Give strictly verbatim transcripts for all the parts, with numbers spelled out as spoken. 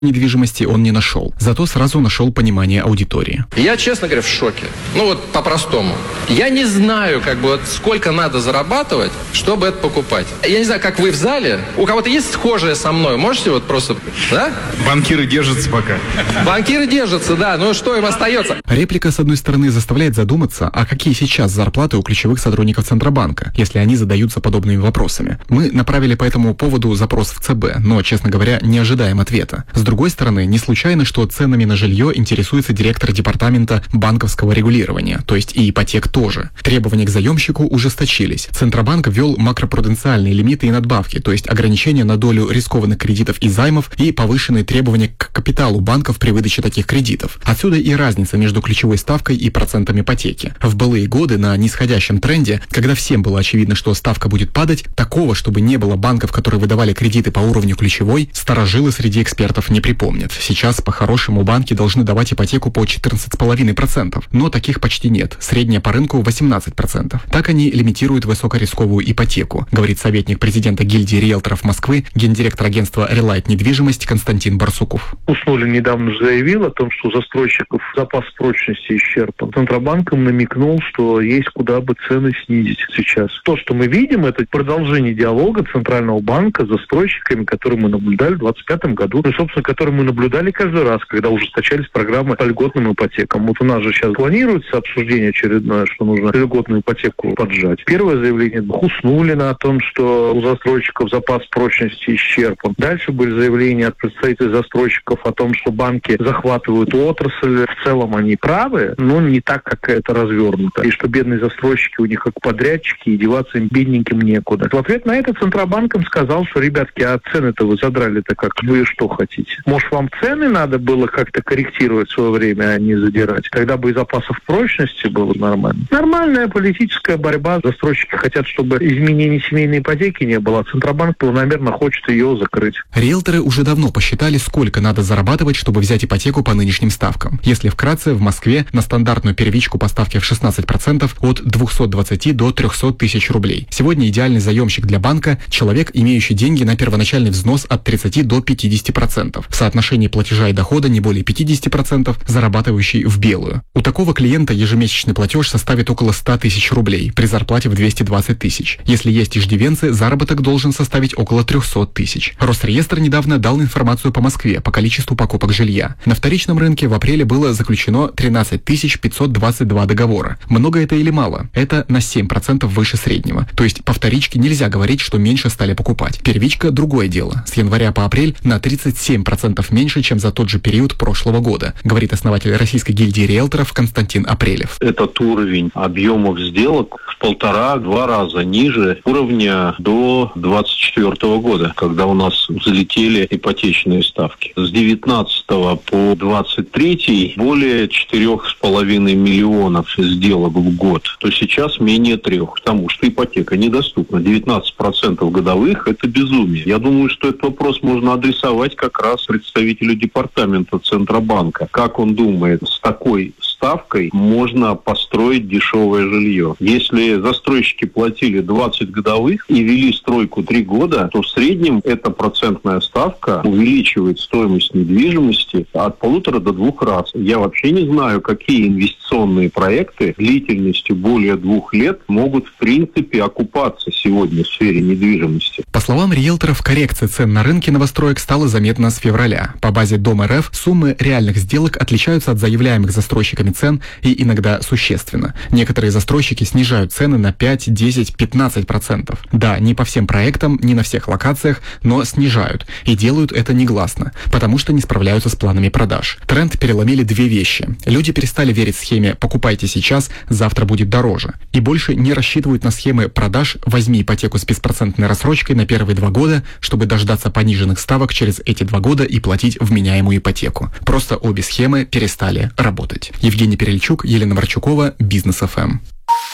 недвижимости он не нашел, зато сразу нашел понимание аудитории. Я, честно говоря, в шоке. Ну вот по-простому. Я не знаю, как бы, вот, сколько надо зарабатывать, чтобы это покупать. Я не знаю, как вы в зале. У кого-то есть схожее со мной? Можете вот просто... Да? Банкиры держатся пока. Банкиры держатся, да. Ну что им остается? Реплика, с одной стороны, заставляет задуматься, а какие сейчас зарплаты у ключевых сотрудников Центробанка, если они задаются подобными вопросами. Мы направили по этому поводу запрос в ЦБ, но, честно говоря, не ожидаем ответа. С другой стороны, не случайно, что ценами на жилье интересуется директор департамента банковского регулирования, то есть и ипотек тоже. Требования к заемщику ужесточились. Центробанк ввел макропруденциальные лимиты и надбавки, то есть ограничения на долю рискованных кредитов и займов и повышенные требования к капиталу банков при выдаче таких кредитов. Отсюда и разница между ключевой ставкой и процентом ипотеки. В былые годы на нисходящем тренде, когда всем было очевидно, что ставка будет падать, такого, чтобы не было банков, которые выдавали кредиты по уровню ключевой, старожилы среди экспертов не припомнят. Сейчас по-хорошему банки должны давать ипотеку по четырнадцать целых пять десятых процента, но таких почти нет. Средняя по рынку восемнадцать процентов. Так они лимитируют высокорисковую ипотеку, говорит советник президента гильдии риэлторов Москвы, гендиректор агентства Relight недвижимость Константин Барсуков. Уснули недавно заявил о том, что у застройщиков запас прочности исчерпан. Центробанком намекнул, что есть куда бы цены снизить сейчас. То, что мы видим, это продолжение диалога Центрального банка с застройщиками, который мы наблюдали в двадцать пятом году, и, собственно, который мы наблюдали каждый раз, когда ужесточались программы по льготным ипотекам. Вот у нас же сейчас планируется обсуждение очередное, что нужно льготную ипотеку поджать. Первое заявление Хуснуллина о том, что у застройщиков запас прочности исчерпан. Дальше были заявления от представителей застройщиков о том, что банки захватывают отрасль. В целом они правы, но не так, как это развернуто. И что бедные застройщики у них как подрядчики, и деваться им бедненьким некуда. В ответ на это Центробанк им сказал, что, ребятки, а цены-то вы задрали-то как? Вы что хотите? Может, вам цены надо было как-то корректировать в свое время, а не задирать? Тогда бы и запасов прочности было нормально. Нормальная политическая борьба. Застройщики хотят, чтобы изменений семейной ипотеки не было, а Центробанк планомерно хочет ее закрыть. Риэлторы уже давно посчитали, сколько надо зарабатывать, чтобы взять ипотеку по нынешним ставкам. Если вкратце, в Москве на стандартную первичку по ставке в шестнадцать процентов от двухсот двадцати до трехсот тысяч рублей. Сегодня идеальный заемщик для банка – человек, имеющий деньги на первоначальный взнос от тридцати до пятидесяти процентов. В соотношении платежа и дохода не более пятидесяти процентов, зарабатывающий в белую. У такого клиента ежемесячный платеж составит около ста тысяч рублей при зарплате в двести двадцать тысяч. Если есть иждивенцы, заработок должен составить около трехсот тысяч. Росреестр недавно дал информацию по Москве по количеству покупок жилья. На вторичном рынке в апреле было заключено тринадцать тысяч пятьсот двадцать два договора. Много это или мало? Это на семь процентов выше среднего. То есть по вторичке нельзя говорить, что меньше стали покупать. Первичка – другое дело. С января по апрель на тридцать семь процентов меньше, чем за тот же период прошлого года, говорит основатель Российской гильдии риэлторов Константин Апрелев. Этот уровень объемов сделок в полтора-два раза ниже уровня до двадцать четвёртого года, когда у нас взлетели ипотечные ставки. С девятнадцатого по двадцать третий более четырех с половиной миллионов сделок в год, то сейчас менее трех, потому что ипотека недоступна. девятнадцать процентов годовых – это безумие. Я думаю, что этот вопрос можно адресовать как раз представителю департамента Центробанка. Как он думает, с такой ставкой можно построить дешевое жилье? Если застройщики платили двадцать годовых и вели стройку три года, то в среднем эта процентная ставка увеличивает стоимость недвижимости от полутора до двух раз. Я вообще не знаю, какие инвестиционные проекты длительностью более двух лет могут в принципе окупаться сегодня в сфере недвижимости. По словам риэлторов, коррекция цен на рынке новостроек стала заметна с февраля. По базе Дом.РФ суммы реальных сделок отличаются от заявляемых застройщиками цен и иногда существенно. Некоторые застройщики снижают цены на пять, десять, пятнадцать процентов. Да, не по всем проектам, не на всех локациях, но снижают. И делают это негласно, потому что не справляются с планами продаж. Тренд переломили две вещи. Люди перестали верить схеме «покупайте сейчас, завтра будет дороже». И больше не рассчитывают на схемы продаж «возьми ипотеку с беспроцентной рассрочкой на первые два года, чтобы дождаться пониженных ставок через эти два года и платить вменяемую ипотеку». Просто обе схемы перестали работать. Евгений Перельчук, Елена Марчукова, Бизнес эф эм.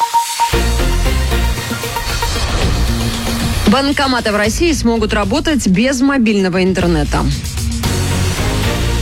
Банкоматы в России смогут работать без мобильного интернета.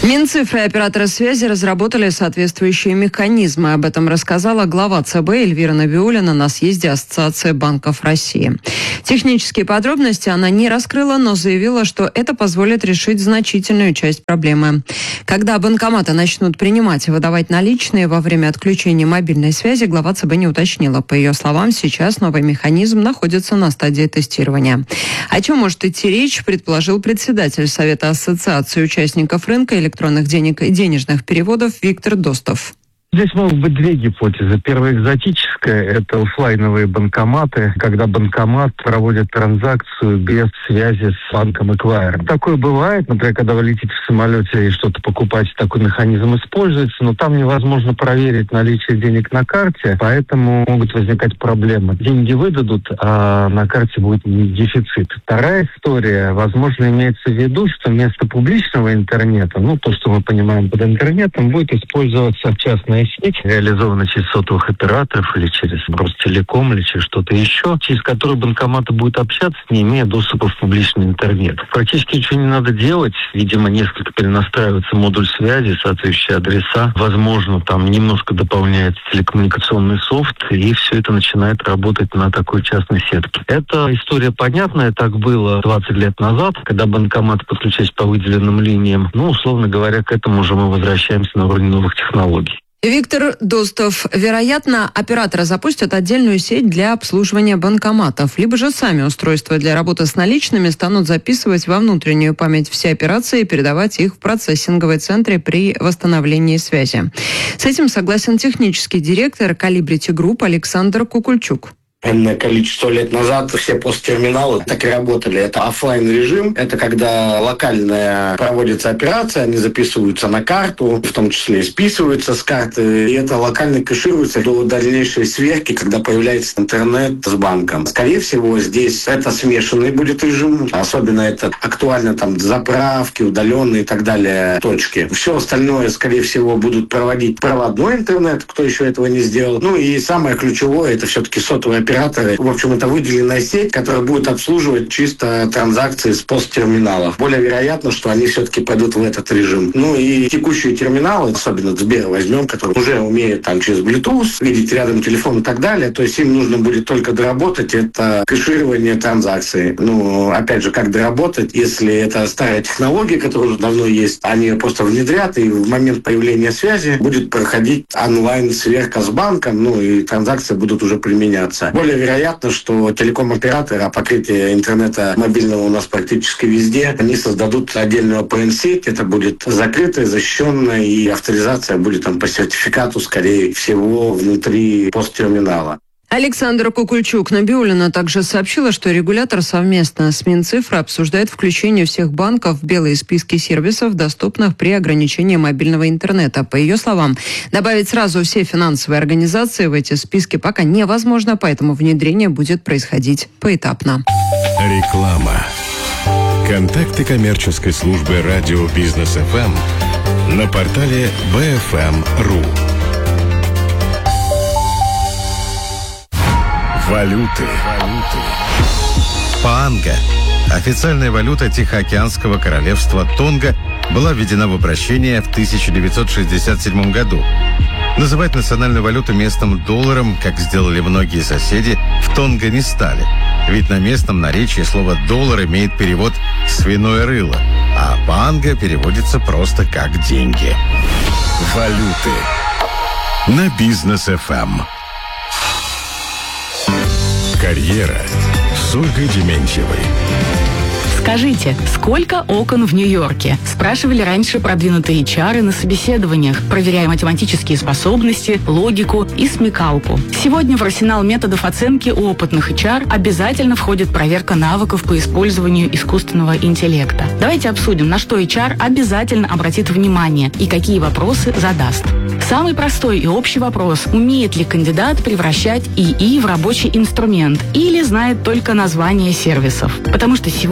Минцифры и операторы связи разработали соответствующие механизмы. Об этом рассказала глава ЦБ Эльвира Набиуллина на съезде Ассоциации банков России. Технические подробности она не раскрыла, но заявила, что это позволит решить значительную часть проблемы. Когда банкоматы начнут принимать и выдавать наличные во время отключения мобильной связи, глава ЦБ не уточнила. По ее словам, сейчас новый механизм находится на стадии тестирования. О чем может идти речь, предположил председатель Совета Ассоциации участников рынка электронных денег и денежных переводов Виктор Достов. Здесь могут быть две гипотезы. Первая экзотическая – это офлайновые банкоматы, когда банкомат проводит транзакцию без связи с банком-эквайром. Такое бывает, например, когда вы летите в самолете и что-то покупаете, такой механизм используется, но там невозможно проверить наличие денег на карте, поэтому могут возникать проблемы. Деньги выдадут, а на карте будет дефицит. Вторая история, возможно, имеется в виду, что вместо публичного интернета, ну, то, что мы понимаем под интернетом, будет использоваться частная сеть, реализована через сотовых операторов или через Ростелеком или через что-то еще, через которую банкоматы будут общаться, не имея доступа в публичный интернет. Практически ничего не надо делать. Видимо, несколько перенастраивается модуль связи, соответствующие адреса. Возможно, там немножко дополняется телекоммуникационный софт, и все это начинает работать на такой частной сетке. Эта история понятная. Так было двадцать лет назад, когда банкоматы подключались по выделенным линиям. Ну, условно говоря, к этому уже мы возвращаемся на уровень новых технологий. Виктор Достов. Вероятно, операторы запустят отдельную сеть для обслуживания банкоматов, либо же сами устройства для работы с наличными станут записывать во внутреннюю память все операции и передавать их в процессинговые центры при восстановлении связи. С этим согласен технический директор Calibrity Group Александр Кукульчук. Энное количество лет назад все посттерминалы так и работали. Это офлайн режим. Это когда локальная проводится операция, они записываются на карту, в том числе и списываются с карты. И это локально кэшируется до дальнейшей сверки, когда появляется интернет с банком. Скорее всего, здесь это смешанный будет режим. Особенно это актуально там заправки, удаленные и так далее точки. Все остальное, скорее всего, будут проводить проводной интернет, кто еще этого не сделал. Ну и самое ключевое, это все-таки сотовые операторы. В общем, это выделенная сеть, которая будет обслуживать чисто транзакции с посттерминалов. Более вероятно, что они все-таки пойдут в этот режим. Ну и текущие терминалы, особенно Сбер возьмем, который уже умеет там через Bluetooth видеть рядом телефон и так далее, то есть им нужно будет только доработать это кэширование транзакций. Ну, опять же, как доработать, если это старая технология, которая уже давно есть, они ее просто внедрят, и в момент появления связи будет проходить онлайн-сверка с банком, ну и транзакции будут уже применяться. Более вероятно, что телеком-операторы, а покрытие интернета мобильного у нас практически везде, они создадут отдельную эй пи эн-сеть, это будет закрытая, защищенная, и авторизация будет там по сертификату, скорее всего, внутри посттерминала. Александр Кукульчук. Набиуллина также сообщила, что регулятор совместно с Минцифрой обсуждает включение всех банков в белые списки сервисов, доступных при ограничении мобильного интернета. По ее словам, добавить сразу все финансовые организации в эти списки пока невозможно, поэтому внедрение будет происходить поэтапно. Реклама. Контакты коммерческой службы радио Бизнес эф эм на портале би эф эм точка ру. Валюты. Паанга, официальная валюта Тихоокеанского королевства Тонга, была введена в обращение в тысяча девятьсот шестьдесят седьмом году. Называть национальную валюту местным долларом, как сделали многие соседи, в Тонго не стали. Ведь на местном наречии слово «доллар» имеет перевод «свиное рыло», а паанга переводится просто как «деньги». Валюты на Бизнес эф эм. Карьера с Ольгой Дементьевой. Скажите, сколько окон в Нью-Йорке? Спрашивали раньше продвинутые эйч ар на собеседованиях, проверяя математические способности, логику и смекалку. Сегодня в арсенал методов оценки у опытных эйч ар обязательно входит проверка навыков по использованию искусственного интеллекта. Давайте обсудим, на что эйч ар обязательно обратит внимание и какие вопросы задаст. Самый простой и общий вопрос: умеет ли кандидат превращать ИИ в рабочий инструмент или знает только название сервисов? Потому что сегодня фраза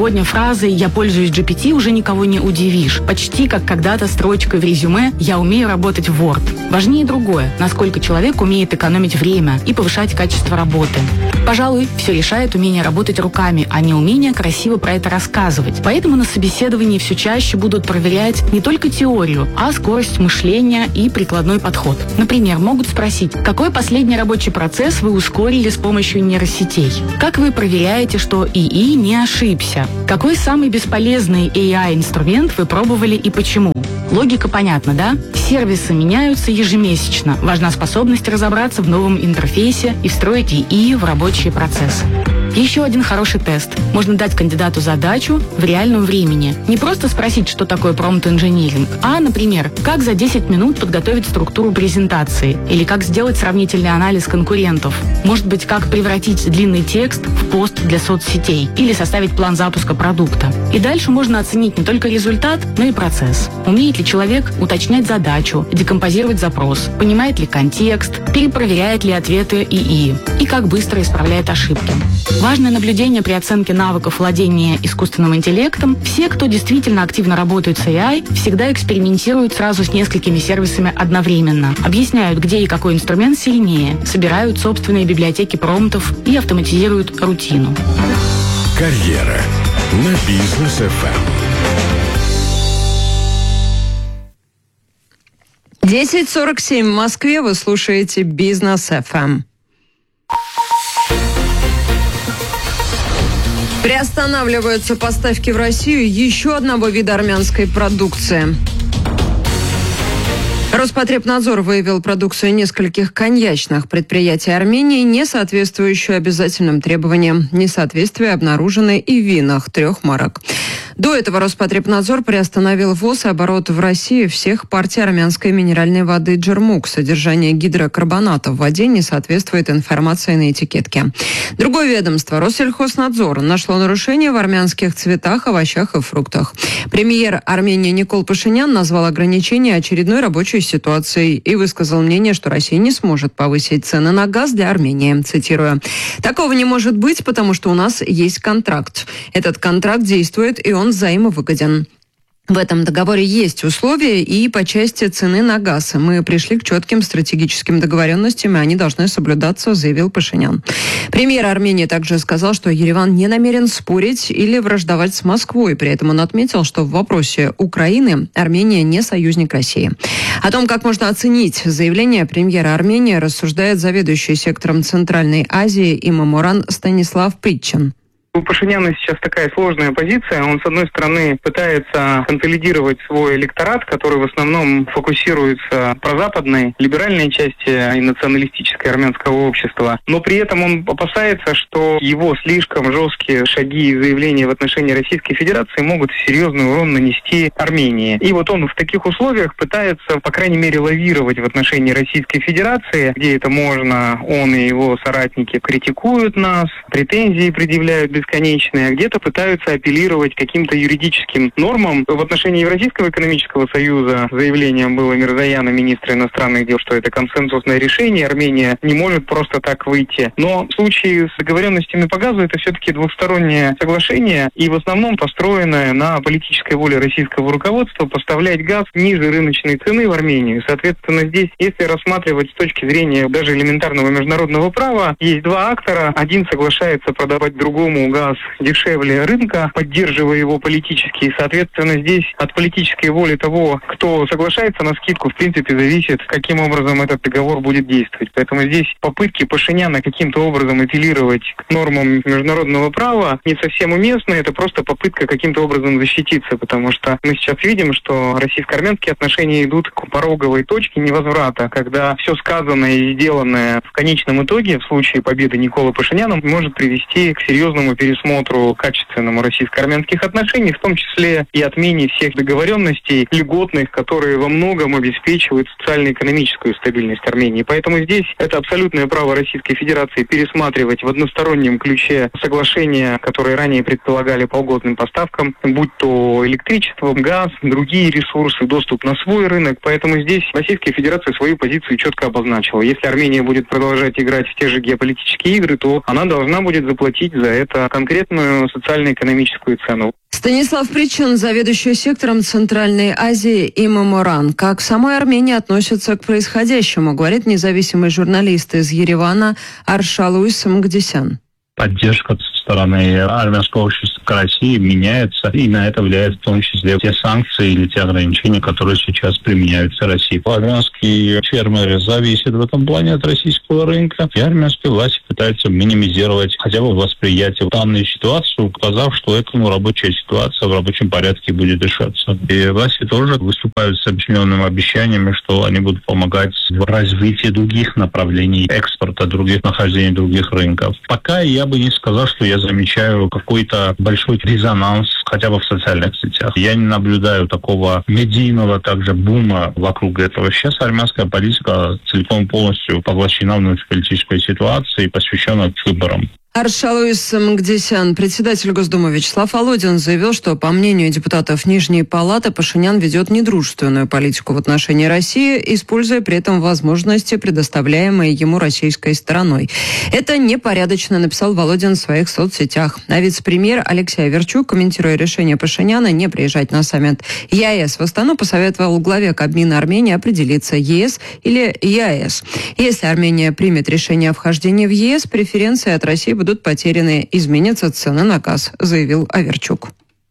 фразой «я пользуюсь джи пи ти» уже никого не удивишь. Почти как когда-то строчкой в резюме «я умею работать в Word». Важнее другое, насколько человек умеет экономить время и повышать качество работы. Пожалуй, все решает умение работать руками, а не умение красиво про это рассказывать. Поэтому на собеседовании все чаще будут проверять не только теорию, а скорость мышления и прикладной подход. Например, могут спросить, какой последний рабочий процесс вы ускорили с помощью нейросетей? Как вы проверяете, что ИИ не ошибся? Какой самый бесполезный эй ай-инструмент вы пробовали и почему? Логика понятна, да? Сервисы меняются ежемесячно. Важна способность разобраться в новом интерфейсе и встроить ИИ в рабочие процессы. Еще один хороший тест. Можно дать кандидату задачу в реальном времени. Не просто спросить, что такое промпт-инжиниринг, а, например, как за десять минут подготовить структуру презентации или как сделать сравнительный анализ конкурентов. Может быть, как превратить длинный текст в пост для соцсетей или составить план запуска продукта. И дальше можно оценить не только результат, но и процесс. Умеет ли человек уточнять задачу, декомпозировать запрос, понимает ли контекст, перепроверяет ли ответы ИИ и как быстро исправляет ошибки. Важное наблюдение при оценке навыков владения искусственным интеллектом. Все, кто действительно активно работает с эй ай, всегда экспериментируют сразу с несколькими сервисами одновременно. Объясняют, где и какой инструмент сильнее, собирают собственные библиотеки промптов и автоматизируют рутину. Карьера на Бизнес эф эм. десять сорок семь в Москве. Вы слушаете Бизнес эф эм. Приостанавливаются поставки в Россию еще одного вида армянской продукции. Роспотребнадзор выявил продукцию нескольких коньячных предприятий Армении, не соответствующую обязательным требованиям. Несоответствия обнаружены и в винах трех марок. До этого Роспотребнадзор приостановил ввоз и оборот в России всех партий армянской минеральной воды «Джермук». Содержание гидрокарбоната в воде не соответствует информации на этикетке. Другое ведомство, Россельхознадзор, нашло нарушения в армянских цветах, овощах и фруктах. Премьер Армении Никол Пашинян назвал ограничения очередной рабочей ситуацией и высказал мнение, что Россия не сможет повысить цены на газ для Армении. Цитирую. «Такого не может быть, потому что у нас есть контракт. Этот контракт действует, и он взаимовыгоден. В этом договоре есть условия и по части цены на газ. Мы пришли к четким стратегическим договоренностям, и они должны соблюдаться», заявил Пашинян. Премьер Армении также сказал, что Ереван не намерен спорить или враждовать с Москвой. При этом он отметил, что в вопросе Украины Армения не союзник России. О том, как можно оценить заявление премьера Армении, рассуждает заведующий сектором Центральной Азии и Меморан Станислав Притчин. У Пашиняна сейчас такая сложная позиция. Он, с одной стороны, пытается консолидировать свой электорат, который в основном фокусируется про западной, либеральной части и националистической армянского общества. Но при этом он опасается, что его слишком жесткие шаги и заявления в отношении Российской Федерации могут серьезный урон нанести Армении. И вот он в таких условиях пытается, по крайней мере, лавировать в отношении Российской Федерации, где это можно, он и его соратники критикуют нас, претензии предъявляют без бесконечные, а где-то пытаются апеллировать к каким-то юридическим нормам. В отношении Евразийского экономического союза заявлением было Мирзояна, министра иностранных дел, что это консенсусное решение, Армения не может просто так выйти. Но в случае с договоренностями по газу это все-таки двухстороннее соглашение и в основном построенное на политической воле российского руководства поставлять газ ниже рыночной цены в Армению. Соответственно, здесь, если рассматривать с точки зрения даже элементарного международного права, есть два актора. Один соглашается продавать другому газ дешевле рынка, поддерживая его политически. И, соответственно, здесь от политической воли того, кто соглашается на скидку, в принципе, зависит, каким образом этот договор будет действовать. Поэтому здесь попытки Пашиняна каким-то образом апеллировать к нормам международного права не совсем уместны. Это просто попытка каким-то образом защититься, потому что мы сейчас видим, что российско-армянские отношения идут к пороговой точке невозврата, когда все сказанное и сделанное в конечном итоге, в случае победы Николы Пашиняна, может привести к серьезному пересмотру качественному российско-армянских отношений, в том числе и отмене всех договоренностей льготных, которые во многом обеспечивают социально-экономическую стабильность Армении. Поэтому здесь это абсолютное право Российской Федерации пересматривать в одностороннем ключе соглашения, которые ранее предполагали по льготным поставкам, будь то электричество, газ, другие ресурсы, доступ на свой рынок. Поэтому здесь Российская Федерация свою позицию четко обозначила. Если Армения будет продолжать играть в те же геополитические игры, то она должна будет заплатить за это конкретную социально-экономическую цену. Станислав Причин, заведующий сектором Центральной Азии и Меморан. Как в самой Армении относятся к происходящему, говорит независимый журналист из Еревана Аршалуис Мгдисян. Поддержка со стороны армянского общества к России меняется, и на это влияет в том числе те санкции или те ограничения, которые сейчас применяются Россией. Армянские фермеры зависят в этом плане от российского рынка, и армянские власти пытаются минимизировать хотя бы восприятие данной ситуации, указав, что этому рабочая ситуация в рабочем порядке будет решаться. И власти тоже выступают с определенными обещаниями, что они будут помогать в развитии других направлений экспорта, других нахождений других рынков. Пока я Я бы не сказал, что я замечаю какой-то большой резонанс хотя бы в социальных сетях. Я не наблюдаю такого медийного также бума вокруг этого. Сейчас армянская политика целиком полностью поглощена внутриполитической ситуацией, посвящена выборам. Аршалуис Мгдисян, председатель Госдумы Вячеслав Володин, заявил, что, по мнению депутатов Нижней Палаты, Пашинян ведет недружественную политику в отношении России, используя при этом возможности, предоставляемые ему российской стороной. Это непорядочно, написал Володин в своих соцсетях. А вице-премьер Алексей Аверчук, комментируя решение Пашиняна не приезжать на саммит ЕАЭС в Астану, посоветовал главе Кабмина Армении определиться, ЕС или ЕАЭС. Если Армения примет решение о вхождении в ЕС, преференции от России будут потеряны, изменятся цены на газ, заявил Аверчук.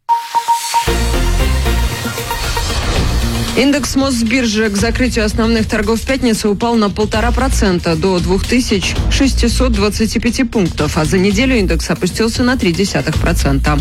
Индекс Мосбиржи к закрытию основных торгов в пятницу упал на полтора процента до две тысячи шестьсот двадцать пять пунктов, а за неделю индекс опустился на ноль целых три десятых процента.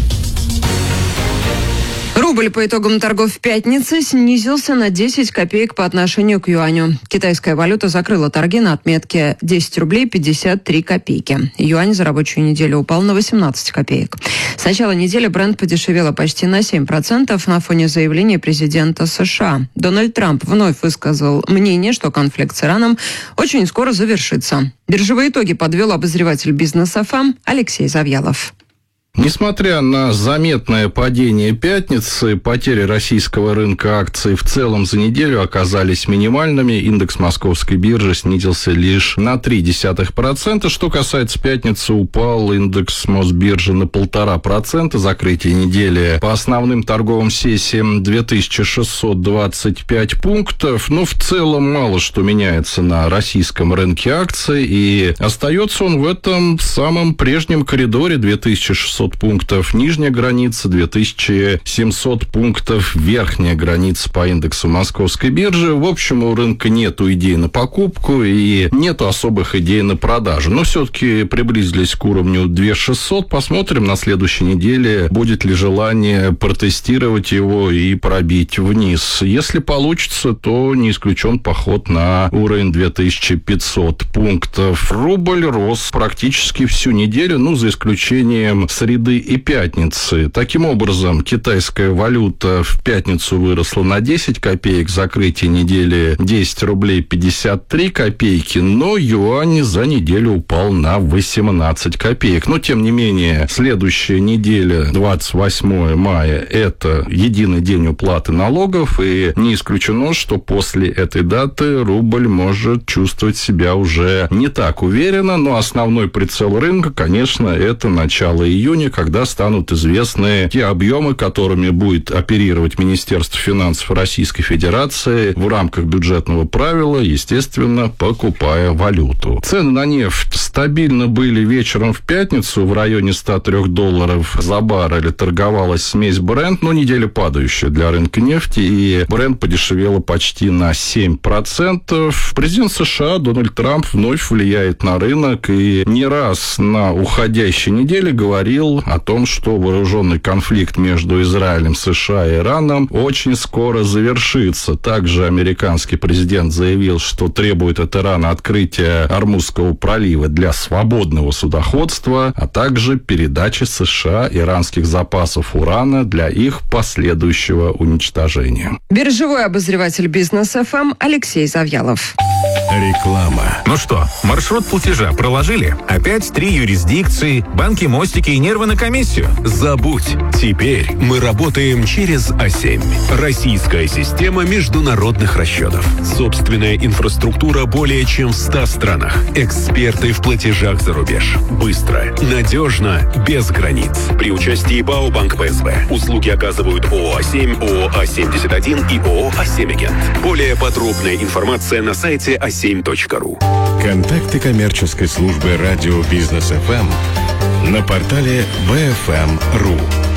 Рубль по итогам торгов в пятницу снизился на десять копеек по отношению к юаню. Китайская валюта закрыла торги на отметке десять рублей пятьдесят три копейки. Юань за рабочую неделю упал на восемнадцать копеек. С начала недели бренд подешевела почти на семь процентов на фоне заявления президента США. Дональд Трамп вновь высказал мнение, что конфликт с Ираном очень скоро завершится. Биржевые итоги подвел обозреватель Бизнес эф эм Алексей Завьялов. Несмотря на заметное падение пятницы, потери российского рынка акций в целом за неделю оказались минимальными. Индекс московской биржи снизился лишь на ноль целых три десятых процента. Что касается пятницы, упал индекс Мосбиржи на полтора процента. Закрытие недели по основным торговым сессиям две тысячи шестьсот двадцать пять пунктов. Но в целом мало что меняется на российском рынке акций. И остается он в этом самом прежнем коридоре две тысячи шестьсот пунктов нижняя граница, две тысячи семьсот пунктов верхняя граница по индексу московской биржи. В общем, у рынка нету идей на покупку и нету особых идей на продажу. Но все-таки приблизились к уровню две тысячи шестьсот. Посмотрим на следующей неделе, будет ли желание протестировать его и пробить вниз. Если получится, то не исключен поход на уровень две тысячи пятьсот пунктов. Рубль рос практически всю неделю, ну, за исключением среды и пятницы. Таким образом, китайская валюта в пятницу выросла на десять копеек, закрытие недели десять рублей пятьдесят три копейки, но юань за неделю упал на восемнадцать копеек. Но, тем не менее, следующая неделя, двадцать восьмое мая, это единый день уплаты налогов, и не исключено, что после этой даты рубль может чувствовать себя уже не так уверенно, но основной прицел рынка, конечно, это начало июня, когда станут известны те объемы, которыми будет оперировать Министерство финансов Российской Федерации в рамках бюджетного правила, естественно, покупая валюту. Цены на нефть стабильно были вечером в пятницу в районе ста трёх долларов за баррель. Торговалась смесь Brent, но неделя падающая для рынка нефти, и Brent подешевела почти на семь процентов. Президент США Дональд Трамп вновь влияет на рынок и не раз на уходящей неделе говорил о том, что вооруженный конфликт между Израилем, США и Ираном очень скоро завершится. Также американский президент заявил, что требует от Ирана открытия Ормузского пролива для свободного судоходства, а также передачи США иранских запасов урана для их последующего уничтожения. Биржевой обозреватель Бизнес эф эм Алексей Завьялов. Реклама. Ну что, маршрут платежа проложили? Опять три юрисдикции, банки, мостики и нервы на комиссию? Забудь. Теперь мы работаем через А семь. Российская система международных расчетов. Собственная инфраструктура более чем в ста странах. Эксперты в платежах за рубеж. Быстро, надежно, без границ. При участии БАО «Банк ПСБ». Услуги оказывают ООО «А семь», ООО «А семьдесят один» и ООО «А семь Агент». Более подробная информация на сайте а семь точка ру. Контакты коммерческой службы радио Бизнес эф эм на портале би эф эм точка ру.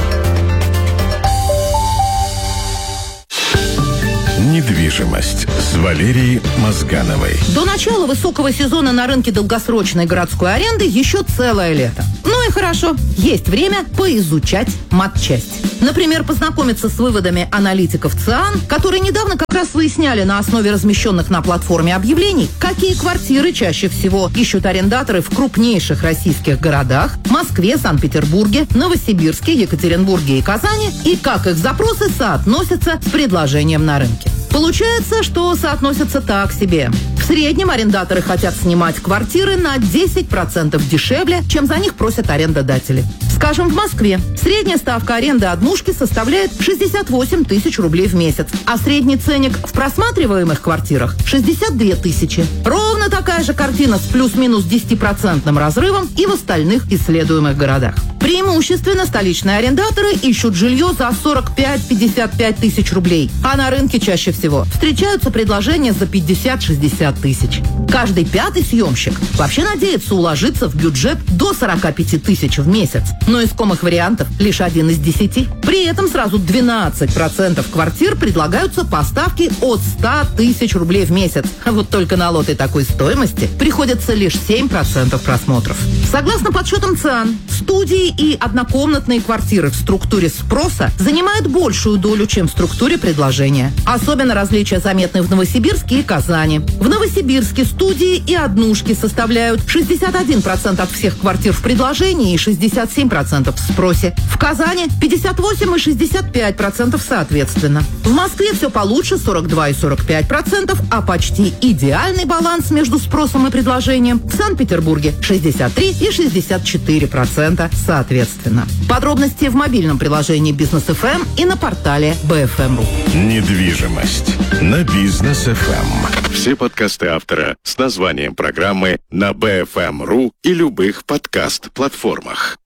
Недвижимость с Валерией Мозгановой. До начала высокого сезона на рынке долгосрочной городской аренды еще целое лето. Ну и хорошо, есть время поизучать матчасть. Например, познакомиться с выводами аналитиков ЦИАН, которые недавно как раз выясняли на основе размещенных на платформе объявлений, какие квартиры чаще всего ищут арендаторы в крупнейших российских городах – Москве, Санкт-Петербурге, Новосибирске, Екатеринбурге и Казани, и как их запросы соотносятся с предложением на рынке. Получается, что соотносятся так себе. В среднем арендаторы хотят снимать квартиры на десять процентов дешевле, чем за них просят арендодатели. Скажем, в Москве средняя ставка аренды однушки составляет шестьдесят восемь тысяч рублей в месяц, а средний ценник в просматриваемых квартирах – шестьдесят две тысячи. Ровно такая же картина с плюс-минус десятипроцентным разрывом и в остальных исследуемых городах. Преимущественно столичные арендаторы ищут жилье за сорок пять - пятьдесят пять тысяч рублей, а на рынке чаще всего встречаются предложения за пятьдесят - шестьдесят тысяч. Каждый пятый съемщик вообще надеется уложиться в бюджет до сорок пять тысяч в месяц, но искомых вариантов лишь один из десяти. При этом сразу двенадцать процентов квартир предлагаются по ставке от ста тысяч рублей в месяц. А вот только на лоты такой стоимости приходится лишь семь процентов просмотров. Согласно подсчетам ЦИАН, студии и однокомнатные квартиры в структуре спроса занимают большую долю, чем в структуре предложения. Особенно различия заметны в Новосибирске и Казани. В Новосибирске студии и однушки составляют шестьдесят один процент от всех квартир в предложении и шестьдесят семь процентов в спросе. В Казани пятьдесят восемь и шестьдесят пять процентов соответственно. В Москве все получше, сорок два и сорок пять процентов, а почти идеальный баланс между спросом и предложением в Санкт-Петербурге шестьдесят три и шестьдесят четыре процента соответственно. Подробности в мобильном приложении Бизнес эф эм и на портале би эф эм точка ру. Недвижимость на Бизнес эф эм. Все подкасты автора с названием программы на би эф эм точка ру и любых подкаст-платформах.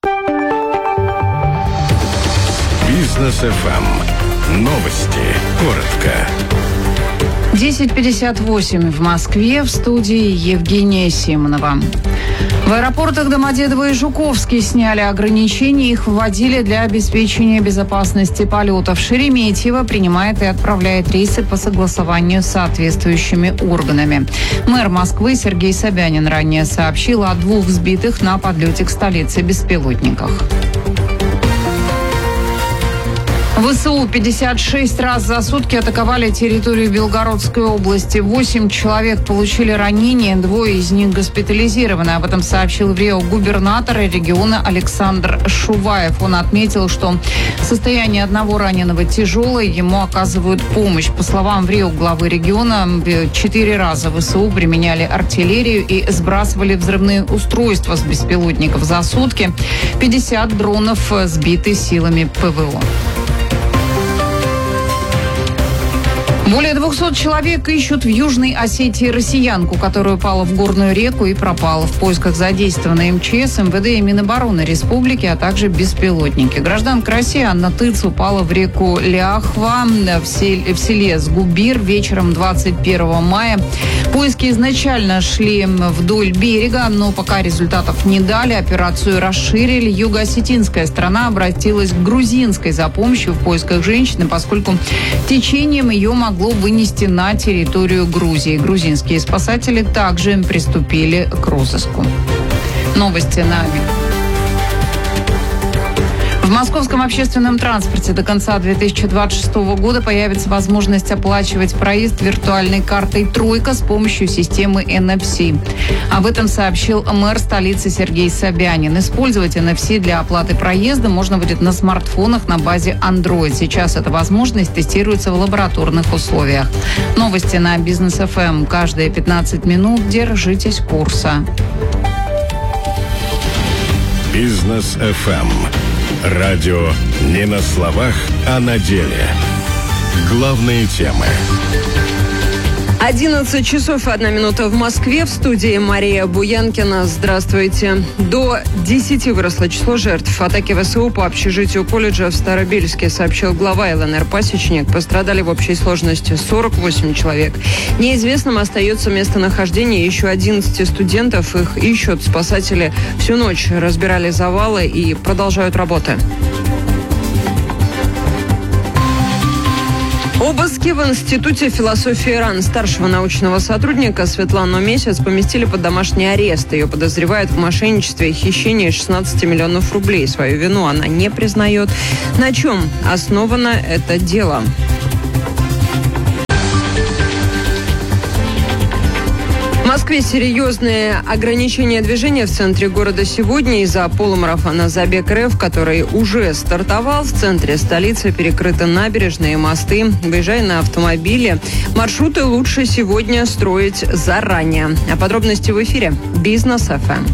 Бизнес эф эм. Новости. Коротко. десять пятьдесят восемь в Москве, в студии Евгения Симонова. В аэропортах Домодедово и Жуковский сняли ограничения, их вводили для обеспечения безопасности полетов. Шереметьево принимает и отправляет рейсы по согласованию с соответствующими органами. Мэр Москвы Сергей Собянин ранее сообщил о двух сбитых на подлете к столице беспилотниках. ВСУ пятьдесят шесть раз за сутки атаковали территорию Белгородской области. Восемь человек получили ранения, двое из них госпитализированы. Об этом сообщил в Рио губернатор региона Александр Шуваев. Он отметил, что состояние одного раненого тяжелое, ему оказывают помощь. По словам в Рио главы региона, четыре раза ВСУ применяли артиллерию и сбрасывали взрывные устройства с беспилотников за сутки. пятьдесят дронов сбиты силами ПВО. Более двухсот человек ищут в Южной Осетии россиянку, которая упала в горную реку и пропала. В поисках задействованы эм че эс, эм вэ дэ и Минобороны республики, а также беспилотники. Гражданка России Анна Тыц упала в реку Ляхва в селе, в селе Сгубир вечером двадцать первого мая. Поиски изначально шли вдоль берега, но пока результатов не дали, операцию расширили. Юго-осетинская страна обратилась к грузинской за помощью в поисках женщины, поскольку течением ее могло вынести на территорию Грузии. Грузинские спасатели также приступили к розыску. Новости на В московском общественном транспорте до конца две тысячи двадцать шестого года появится возможность оплачивать проезд виртуальной картой «Тройка» с помощью системы эн эф си. Об этом сообщил мэр столицы Сергей Собянин. Использовать эн эф си для оплаты проезда можно будет на смартфонах на базе Android. Сейчас эта возможность тестируется в лабораторных условиях. Новости на Бизнес эф эм. Каждые пятнадцать минут держитесь курса. Бизнес эф эм. Радио не на словах, а на деле. Главные темы. одиннадцать часов и одна минута в Москве. В студии Мария Буянкина. Здравствуйте. До десяти выросло число жертв атаки вэ эс у по общежитию колледжа в Старобельске, сообщил глава эл эн эр Пасечник. Пострадали в общей сложности сорок восемь человек. Неизвестным остается местонахождение еще одиннадцати студентов. Их ищут. Спасатели всю ночь разбирали завалы и продолжают работы. Обыски в Институте философии ИРАН. Старшего научного сотрудника Светлану Месяц поместили под домашний арест. Ее подозревают в мошенничестве и хищении шестнадцати миллионов рублей. Свою вину она не признает. На чем основано это дело? В Москве серьезные ограничения движения в центре города сегодня из-за полумарафона «Забег РФ», который уже стартовал. В центре столицы перекрыты набережные, мосты. Выезжая на автомобиле, маршруты лучше сегодня строить заранее. А подробности в эфире «Бизнес эф эм».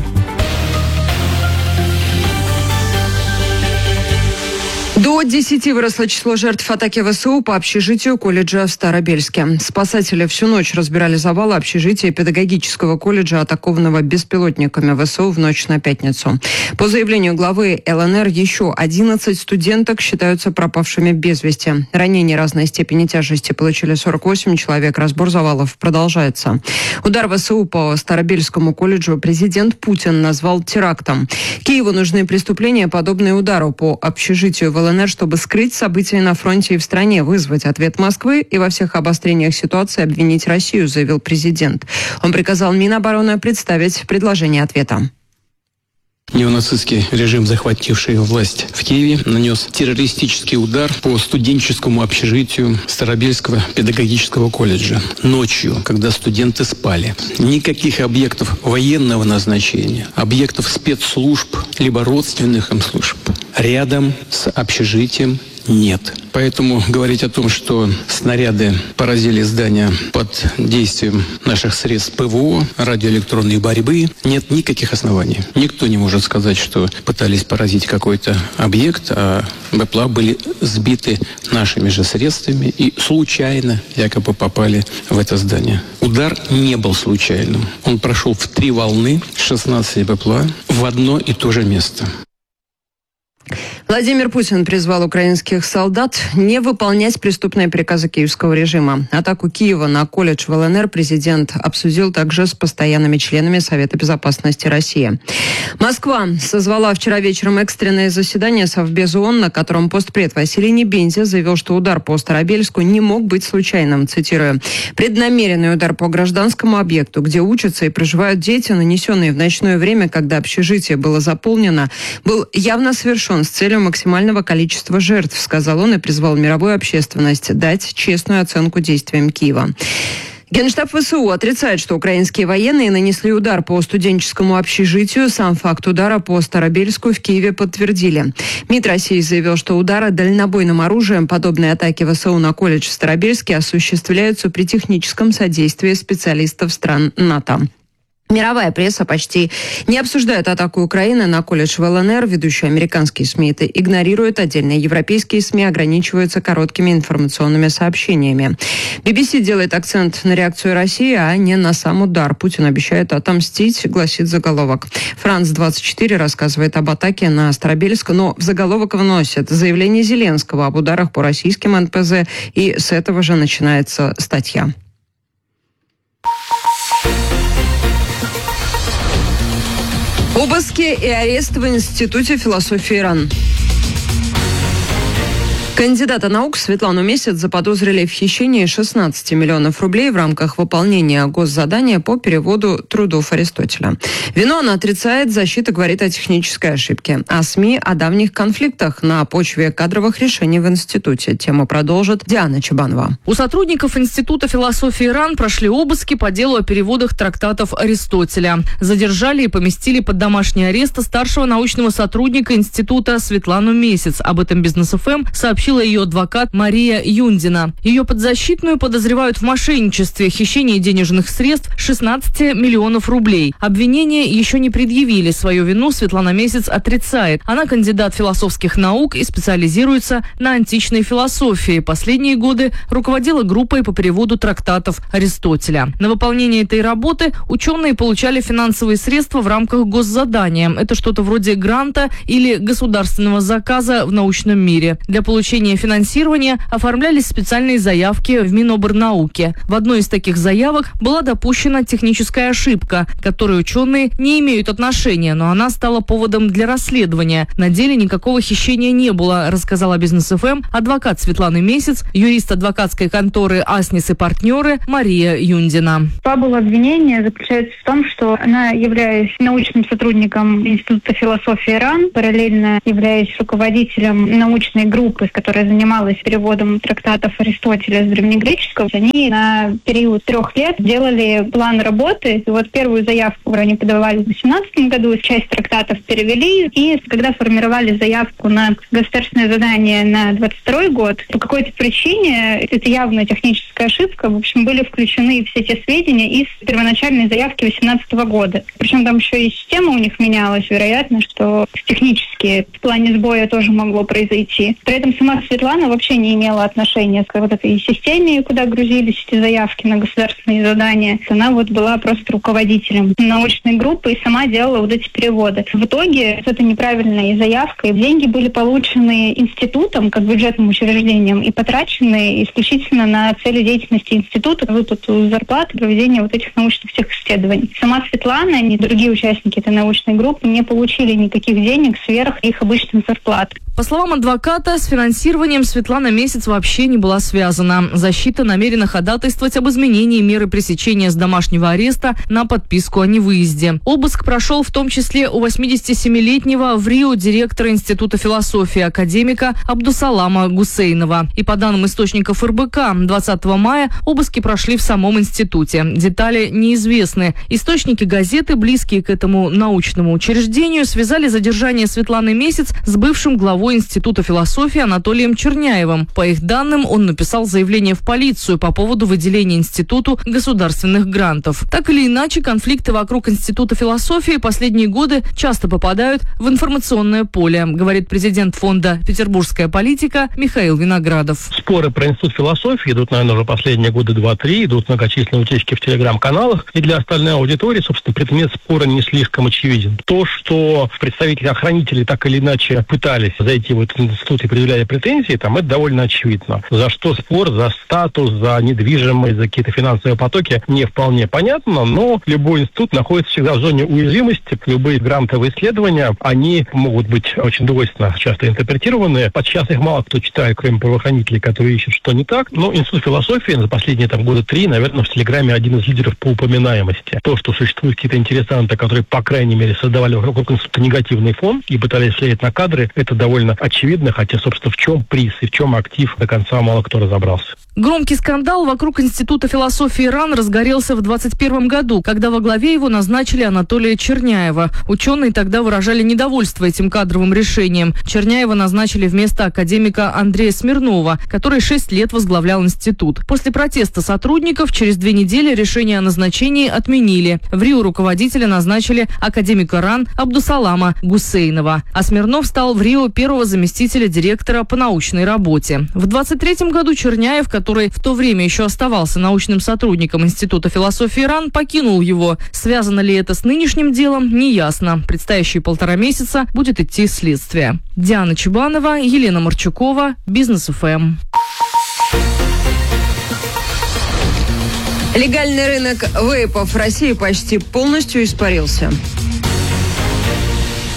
До десяти выросло число жертв атаки вэ эс у по общежитию колледжа в Старобельске. Спасатели всю ночь разбирали завалы общежития педагогического колледжа, атакованного беспилотниками вэ эс у в ночь на пятницу. По заявлению главы эл эн эр, еще одиннадцать студенток считаются пропавшими без вести. Ранения разной степени тяжести получили сорок восемь человек. Разбор завалов продолжается. Удар вэ эс у по Старобельскому колледжу президент Путин назвал терактом. Киеву нужны преступления, подобные удару по общежитию в эл эн эр, чтобы скрыть события на фронте и в стране, вызвать ответ Москвы и во всех обострениях ситуации обвинить Россию, заявил президент. Он приказал Минобороны представить предложение ответа. Неонацистский режим, захвативший власть в Киеве, нанес террористический удар по студенческому общежитию Старобельского педагогического колледжа ночью, когда студенты спали. Никаких объектов военного назначения, объектов спецслужб, либо родственных им служб рядом с общежитием нет. Поэтому говорить о том, что снаряды поразили здание под действием наших средств пэ вэ о, радиоэлектронной борьбы, нет никаких оснований. Никто не может сказать, что пытались поразить какой-то объект, а БПЛА были сбиты нашими же средствами и случайно якобы попали в это здание. Удар не был случайным. Он прошел в три волны, шестнадцать БПЛА в одно и то же место. Владимир Путин призвал украинских солдат не выполнять преступные приказы киевского режима. Атаку Киева на колледж в эл эн эр президент обсудил также с постоянными членами Совета безопасности России. Москва созвала вчера вечером экстренное заседание Совбеза ООН, на котором постпред Василий Небензя заявил, что удар по Старобельску не мог быть случайным. Цитирую: «Преднамеренный удар по гражданскому объекту, где учатся и проживают дети, нанесенный в ночное время, когда общежитие было заполнено, был явно совершен с целью максимального количества жертв», сказал он и призвал мировую общественность дать честную оценку действиям Киева. Генштаб вэ эс у отрицает, что украинские военные нанесли удар по студенческому общежитию. Сам факт удара по Старобельску в Киеве подтвердили. МИД России заявил, что удары дальнобойным оружием, подобные атаки вэ эс у на колледж в Старобельске, осуществляются при техническом содействии специалистов стран НАТО. Мировая пресса почти не обсуждает атаку Украины на колледж в эл эн эр. Ведущие американские СМИ это игнорируют. Отдельные европейские СМИ ограничиваются короткими информационными сообщениями. би би си делает акцент на реакцию России, а не на сам удар. Путин обещает отомстить, гласит заголовок. Франс двадцать четыре рассказывает об атаке на Старобельск, но в заголовок вносит заявление Зеленского об ударах по российским эн пэ зэ, и с этого же начинается статья. Обыски и арест в Институте философии ИРАН. Кандидата наук Светлану Месяц заподозрили в хищении шестнадцати миллионов рублей в рамках выполнения госзадания по переводу трудов Аристотеля. Вину она отрицает, защита говорит о технической ошибке. А СМИ о давних конфликтах на почве кадровых решений в институте. Тему продолжит Диана Чебанова. У сотрудников Института философии РАН прошли обыски по делу о переводах трактатов Аристотеля. Задержали и поместили под домашний арест старшего научного сотрудника института Светлану Месяц. Об этом Бизнес-ФМ сообщила ее адвокат Мария Юндина. Ее подзащитную подозревают в мошенничестве, хищении денежных средств шестнадцати миллионов рублей. Обвинения еще не предъявили. Свою вину Светлана Месяц отрицает. Она кандидат философских наук и специализируется на античной философии. Последние годы руководила группой по переводу трактатов Аристотеля. На выполнение этой работы ученые получали финансовые средства в рамках госзадания. Это что-то вроде гранта или государственного заказа в научном мире. Для получения финансирования оформлялись специальные заявки в Минобрнауке. В одной из таких заявок была допущена техническая ошибка, к которой ученые не имеют отношения, но она стала поводом для расследования. На деле никакого хищения не было, рассказала Бизнес-ФМ адвокат Светланы Месяц, юрист адвокатской конторы «Аснис и партнеры» Мария Юндина. Фабула обвинения заключается в том, что она, являясь научным сотрудником Института философии РАН, параллельно являясь руководителем научной группы, с которая занималась переводом трактатов Аристотеля с древнегреческого, они на период трех лет делали план работы. И вот первую заявку они подавали в две тысячи восемнадцатом году, часть трактатов перевели, и когда формировали заявку на государственное задание на двадцать второй год, по какой-то причине, это явно техническая ошибка, в общем, были включены все те сведения из первоначальной заявки две тысячи восемнадцатого года. Причем там еще и система у них менялась, вероятно, что технически в плане сбоя тоже могло произойти. При этом сама Светлана вообще не имела отношения к вот этой системе, куда грузились эти заявки на государственные задания. Она вот была просто руководителем научной группы и сама делала вот эти переводы. В итоге это неправильная заявка, и деньги были получены институтом, как бюджетным учреждением, и потрачены исключительно на цели деятельности института, выплату зарплаты, проведение вот этих научных всех исследований. Сама Светлана и другие участники этой научной группы не получили никаких денег сверх их обычных зарплат. По словам адвоката, с финансированием Светлана Месяц вообще не была связана. Защита намерена ходатайствовать об изменении меры пресечения с домашнего ареста на подписку о невыезде. Обыск прошел в том числе у восьмидесятисемилетнего в Рио директора Института философии академика Абдусалама Гусейнова. И по данным источников эр бэ ка, двадцатого мая обыски прошли в самом институте. Детали неизвестны. Источники газеты, близкие к этому научному учреждению, связали задержание Светланы Месяц с бывшим главой Института философии Анатолием Черняевым. По их данным, он написал заявление в полицию по поводу выделения институту государственных грантов. Так или иначе, конфликты вокруг Института философии последние годы часто попадают в информационное поле, говорит президент фонда «Петербургская политика» Михаил Виноградов. Споры про Институт философии идут, наверное, уже последние годы два-три, идут многочисленные утечки в телеграм-каналах, и для остальной аудитории, собственно, предмет спора не слишком очевиден. То, что представители-охранители так или иначе пытались зайти в этот институт и предъявляли претензии, там это довольно очевидно. За что спор, за статус, за недвижимость, за какие-то финансовые потоки не вполне понятно, но любой институт находится всегда в зоне уязвимости. Любые грантовые исследования, они могут быть очень двойственно часто интерпретированы. Подчас их мало кто читает, кроме правоохранителей, которые ищут, что не так. Но Институт философии за последние там года три, наверное, в Телеграме один из лидеров по упоминаемости. То, что существуют какие-то интересанты, которые, по крайней мере, создавали вокруг института негативный фон и пытались влиять на кадры, это довольно очевидно, хотя, собственно, в чем приз и в чем актив, до конца мало кто разобрался. Громкий скандал вокруг Института философии РАН разгорелся в двадцать первом году, когда во главе его назначили Анатолия Черняева. Ученые тогда выражали недовольство этим кадровым решением. Черняева назначили вместо академика Андрея Смирнова, который шесть лет возглавлял институт. После протеста сотрудников через две недели решение о назначении отменили. В Рио руководителя назначили академика РАН Абдусалама Гусейнова, а Смирнов стал в Рио первого заместителя директора по научной работе. В двадцать третьем году Черняев, который в то время еще оставался научным сотрудником Института философии РАН, покинул его. Связано ли это с нынешним делом, неясно. Предстоящие полтора месяца будет идти следствие. Диана Чебанова, Елена Марчукова, Бизнес-ФМ. Легальный рынок вейпов в России почти полностью испарился.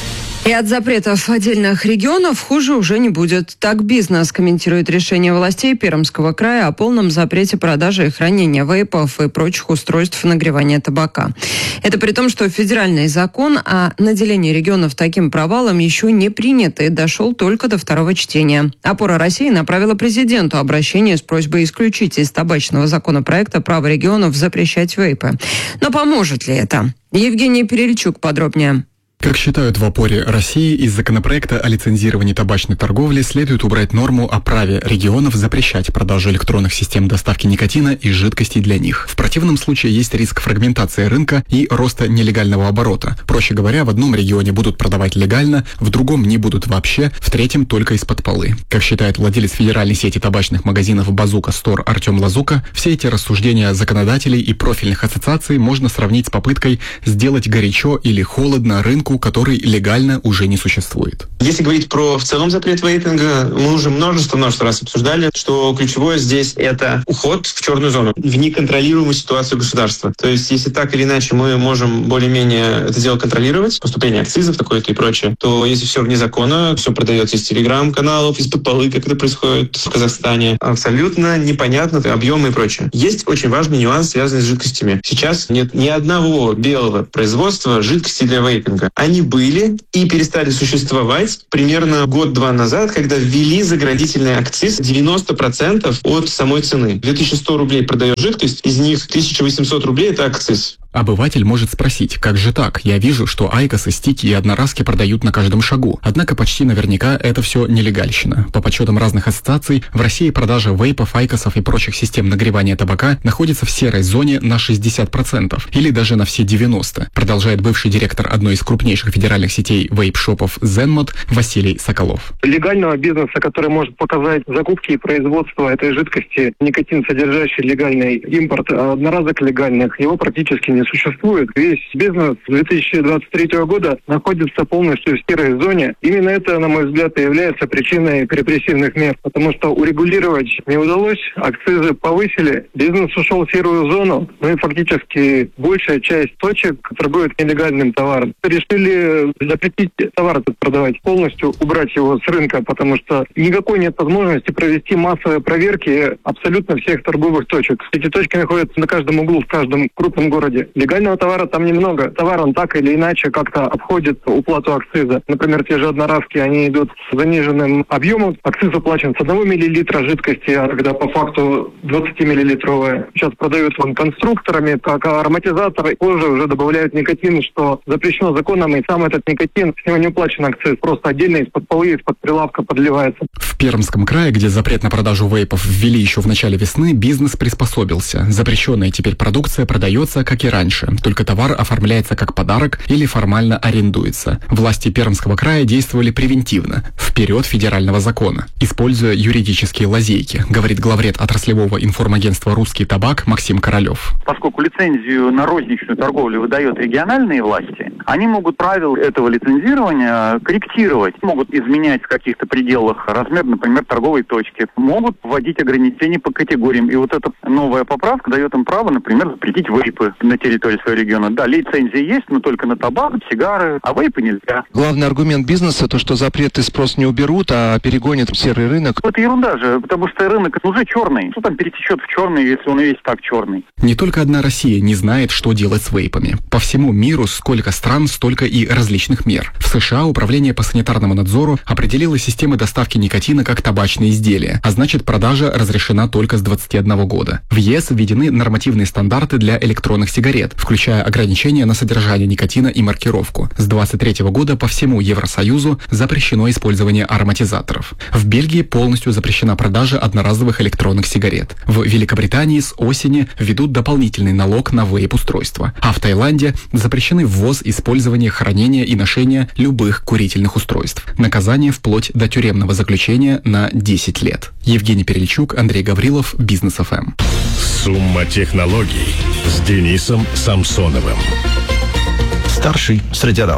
И от запретов отдельных регионов хуже уже не будет. Так бизнес комментирует решение властей Пермского края о полном запрете продажи и хранения вейпов и прочих устройств нагревания табака. Это при том, что федеральный закон о наделении регионов таким провалом еще не принят и дошел только до второго чтения. «Опора России» направила президенту обращение с просьбой исключить из табачного законопроекта право регионов запрещать вейпы. Но поможет ли это? Евгений Перельчук подробнее. Как считают в «Опоре России», из законопроекта о лицензировании табачной торговли следует убрать норму о праве регионов запрещать продажу электронных систем доставки никотина и жидкостей для них. В противном случае есть риск фрагментации рынка и роста нелегального оборота. Проще говоря, в одном регионе будут продавать легально, в другом не будут вообще, в третьем только из-под полы. Как считает владелец федеральной сети табачных магазинов «Базука Стор» Артем Лазука, все эти рассуждения законодателей и профильных ассоциаций можно сравнить с попыткой сделать горячо или холодно рынку, который легально уже не существует. Если говорить про в целом запрет вейпинга, мы уже множество-множество раз обсуждали, что ключевое здесь это уход в черную зону, в неконтролируемую ситуацию государства. То есть, если так или иначе мы можем более-менее это дело контролировать, поступление акцизов такое-то и прочее, то если все вне закона, все продается из телеграм-каналов, из-под полы, как это происходит в Казахстане, абсолютно непонятно объемы и прочее. Есть очень важный нюанс, связанный с жидкостями. Сейчас нет ни одного белого производства жидкости для вейпинга. Они были и перестали существовать примерно год-два назад, когда ввели заградительный акциз девяносто процентов от самой цены. две тысячи сто рублей продает жидкость, из них тысяча восемьсот рублей – это акциз. Обыватель может спросить, как же так? Я вижу, что айкосы, стики и одноразки продают на каждом шагу. Однако почти наверняка это все нелегальщина. По подсчетам разных ассоциаций, в России продажа вейпов, айкосов и прочих систем нагревания табака находится в серой зоне на шестьдесят процентов или даже на все девяносто процентов, продолжает бывший директор одной из крупнейших федеральных сетей вейп-шопов Zenmod Василий Соколов. Легального бизнеса, который может показать закупки и производство этой жидкости, никотин содержащий легальный импорт одноразок легальных, его практически не существует. Весь бизнес с две тысячи двадцать третьего года находится полностью в серой зоне. Именно это, на мой взгляд, и является причиной репрессивных мер, потому что урегулировать не удалось, акцизы повысили, бизнес ушел в серую зону, ну и фактически большая часть точек торгует нелегальным товаром. Решили запретить товар этот продавать, полностью убрать его с рынка, потому что никакой нет возможности провести массовые проверки абсолютно всех торговых точек. Эти точки находятся на каждом углу, в каждом крупном городе. Легального товара там немного. Товар он так или иначе как-то обходит уплату акциза. Например, те же одноразки, они идут с заниженным объемом. Акциз уплачен с одного миллилитра жидкости, а когда по факту двадцатимиллилитровая. Сейчас продают он конструкторами, как ароматизаторы. Позже уже добавляют никотин, что запрещено законом, и сам этот никотин, с него не уплачен акциз. Просто отдельно из-под полы, из-под прилавка подливается. В Пермском крае, где запрет на продажу вейпов ввели еще в начале весны, бизнес приспособился. Запрещенная теперь продукция продается, как и раньше. Только товар оформляется как подарок или формально арендуется. Власти Пермского края действовали превентивно, вперед федерального закона, используя юридические лазейки, говорит главред отраслевого информагентства «Русский табак» Максим Королев. Поскольку лицензию на розничную торговлю выдают региональные власти, они могут правила этого лицензирования корректировать, могут изменять в каких-то пределах размер, например, торговой точки, могут вводить ограничения по категориям. И вот эта новая поправка дает им право, например, запретить вейпы на территории своего региона. Да, лицензия есть, но только на табак, сигары, а вейпы нельзя. Главный аргумент бизнеса то, что запреты спрос не уберут, а перегонят в серый рынок. Это ерунда же, потому что рынок уже черный. Что там перетечет в черный, если он и весь так черный? Не только одна Россия не знает, что делать с вейпами. По всему миру сколько стран, столько и различных мер. В США Управление по санитарному надзору определило системы доставки никотина как табачные изделия, а значит, продажа разрешена только с двадцати одного года. В ЕС введены нормативные стандарты для электронных сигарет, включая ограничения на содержание никотина и маркировку. С двадцать третьего года по всему Евросоюзу запрещено использование ароматизаторов. В Бельгии полностью запрещена продажа одноразовых электронных сигарет. В Великобритании с осени введут дополнительный налог на вейп-устройства. А в Таиланде запрещены ввоз, использование, хранение и ношение любых курительных устройств. Наказание вплоть до тюремного заключения на десять лет. Евгений Перельчук, Андрей Гаврилов, Бизнес эф эм. Сумма технологий с Денисом Самсоновым. Старший среди равных.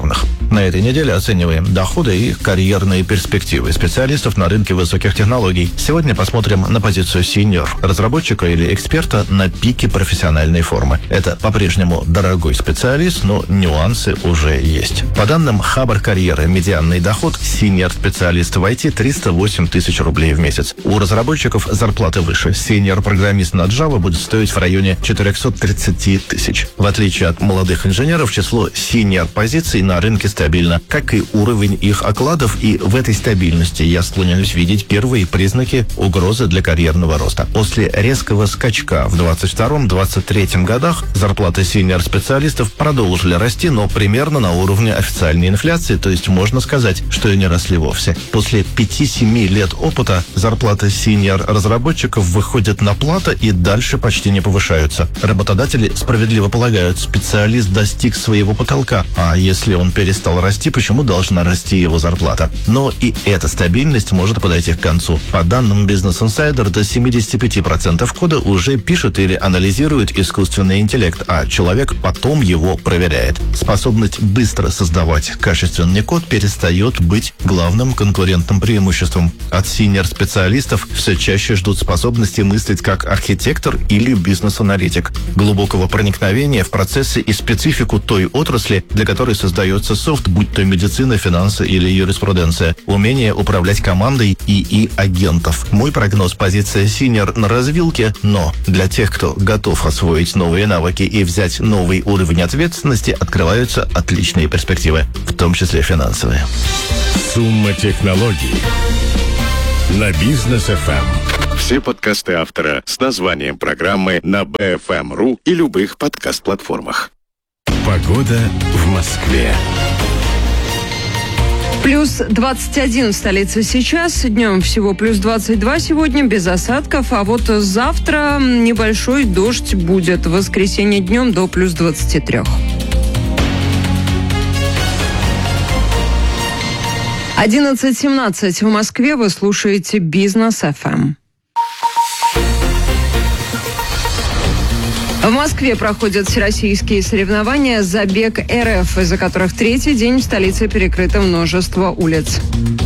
На этой неделе оцениваем доходы и карьерные перспективы специалистов на рынке высоких технологий. Сегодня посмотрим на позицию senior, разработчика или эксперта на пике профессиональной формы. Это по-прежнему дорогой специалист, но нюансы уже есть. По данным Хабр карьеры, медианный доход senior специалиста в ай ти триста восемь тысяч рублей в месяц. У разработчиков зарплаты выше. Senior программист на Java будет стоить в районе четыреста тридцать тысяч. В отличие от молодых инженеров, число senior позиций на рынке стабильно, как и уровень их окладов, и в этой стабильности я склоняюсь видеть первые признаки угрозы для карьерного роста. После резкого скачка в двадцать втором — двадцать третьем годах зарплаты senior-специалистов продолжили расти, но примерно на уровне официальной инфляции, то есть можно сказать, что и не росли вовсе. После пяти-семи лет опыта зарплаты senior-разработчиков выходят на плато и дальше почти не повышаются. Работодатели справедливо полагают, специалист достиг своего потолка, а если он перестал расти, почему должна расти его зарплата? Но и эта стабильность может подойти к концу. По данным Business Insider, до семьдесят пять процентов кода уже пишет или анализирует искусственный интеллект, а человек потом его проверяет. Способность быстро создавать качественный код перестает быть главным конкурентным преимуществом. От senior-специалистов все чаще ждут способности мыслить как архитектор или бизнес-аналитик, глубокого проникновения в процессы и специфику той отрасли, для которой создается софт, будь то медицина, финансы или юриспруденция, умение управлять командой и и-агентов. Мой прогноз — позиция senior на развилке, но для тех, кто готов освоить новые навыки и взять новый уровень ответственности, открываются отличные перспективы, в том числе финансовые. Сумма технологий на Бизнес эф эм. Все подкасты автора с названием программы на би эф эм точка ру и любых подкаст-платформах. Погода в Москве. Плюс двадцать один в столице сейчас, днем всего плюс двадцать два сегодня, без осадков, а вот завтра небольшой дождь будет, в воскресенье днем до плюс двадцати трёх. одиннадцать семнадцать в Москве, вы слушаете Бизнес эф эм. В Москве проходят всероссийские соревнования «Забег эр эф», из-за которых третий день в столице перекрыто множество улиц.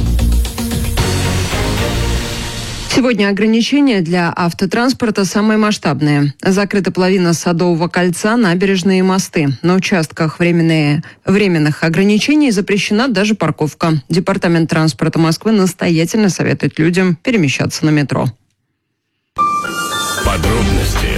Сегодня ограничения для автотранспорта самые масштабные. Закрыта половина Садового кольца, набережные и мосты. На участках временные, временных ограничений запрещена даже парковка. Департамент транспорта Москвы настоятельно советует людям перемещаться на метро. Подробности.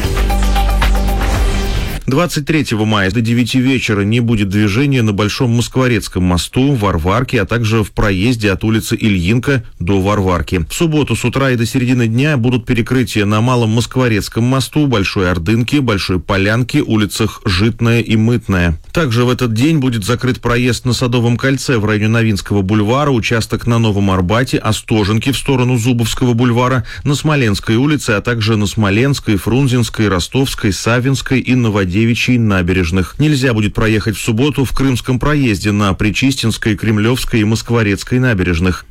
двадцать третьего мая до девяти вечера не будет движения на Большом Москворецком мосту, Варварке, а также в проезде от улицы Ильинка до Варварки. В субботу с утра и до середины дня будут перекрытия на Малом Москворецком мосту, Большой Ордынке, Большой Полянке, улицах Житная и Мытная. Также в этот день будет закрыт проезд на Садовом кольце в районе Новинского бульвара, участок на Новом Арбате, Остоженки в сторону Зубовского бульвара, на Смоленской улице, а также на Смоленской, Фрунзенской, Ростовской, Савинской и Новодевичьей набережных. Нельзя будет проехать в субботу в Крымском проезде на Причистинской, Кремлевской и Москворецкой набережных.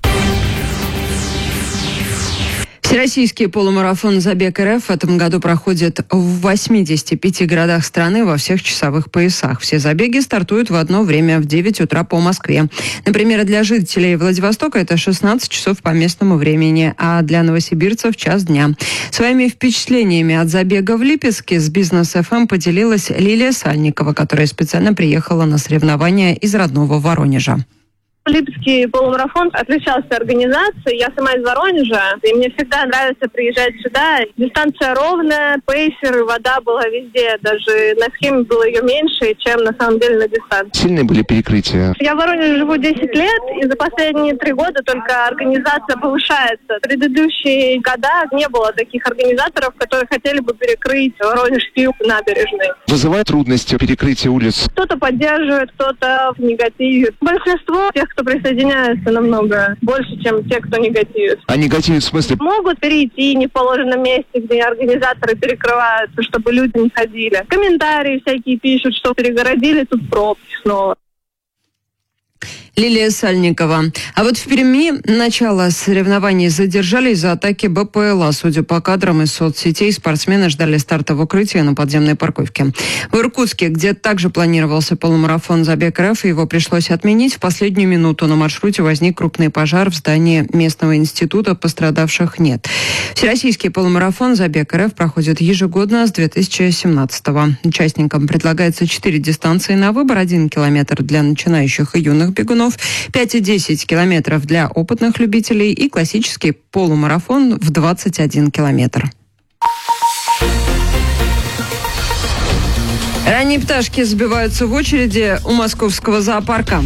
Всероссийский полумарафон «Забег эр эф» в этом году проходит в восьмидесяти пяти городах страны во всех часовых поясах. Все забеги стартуют в одно время, в девять утра по Москве. Например, для жителей Владивостока это шестнадцать часов по местному времени, а для новосибирцев час дня. Своими впечатлениями от забега в Липецке с Бизнес эф эм поделилась Лилия Сальникова, которая специально приехала на соревнования из родного Воронежа. Липецкий полумарафон отличался организацией. Я сама из Воронежа, и мне всегда нравится приезжать сюда. Дистанция ровная, пейсеры, вода была везде. Даже на схеме было ее меньше, чем на самом деле на дистанции. Сильные были перекрытия? Я в Воронеже живу десять лет, и за последние три года только организация повышается. В предыдущие года не было таких организаторов, которые хотели бы перекрыть Воронежские набережные. Вызывает трудности перекрытия улиц? Кто-то поддерживает, кто-то негативит. Большинство тех, кто присоединяется, намного больше, чем те, кто негативит. А негативит в смысле? Могут перейти не в положенном месте, где организаторы перекрываются, чтобы люди не ходили. Комментарии всякие пишут, что перегородили, тут пробки снова. Лилия Сальникова. А вот в Перми начало соревнований задержали из-за атаки БПЛА. Судя по кадрам из соцсетей, спортсмены ждали старта в укрытии на подземной парковке. В Иркутске, где также планировался полумарафон «Забег РФ», его пришлось отменить в последнюю минуту. На маршруте возник крупный пожар в здании местного института, пострадавших нет. Всероссийский полумарафон «Забег РФ» проходит ежегодно с две тысячи семнадцатого. Участникам предлагается четыре дистанции на выбор: один километр для начинающих и юных бегунов, пять и десять километров для опытных любителей и классический полумарафон в двадцать один километр. Ранние пташки сбиваются в очереди у московского зоопарка.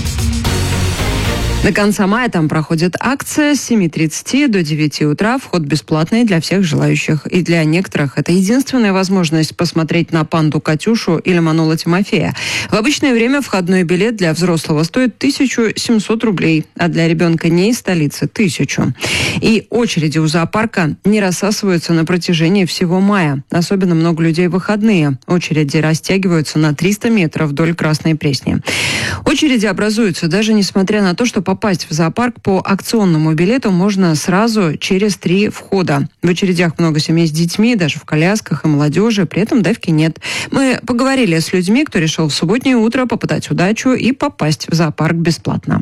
До конца мая там проходит акция с семи тридцати до девяти утра. Вход бесплатный для всех желающих. И для некоторых это единственная возможность посмотреть на панду Катюшу или Манула Тимофея. В обычное время входной билет для взрослого стоит тысячу семьсот рублей, а для ребенка не из столицы – тысячу. И очереди у зоопарка не рассасываются на протяжении всего мая. Особенно много людей в выходные. Очереди растягиваются на триста метров вдоль Красной Пресни. Очереди образуются даже несмотря на то, что попасть в зоопарк по акционному билету можно сразу через три входа. В очередях много семей с детьми, даже в колясках и молодежи, при этом давки нет. Мы поговорили с людьми, кто решил в субботнее утро попытать удачу и попасть в зоопарк бесплатно.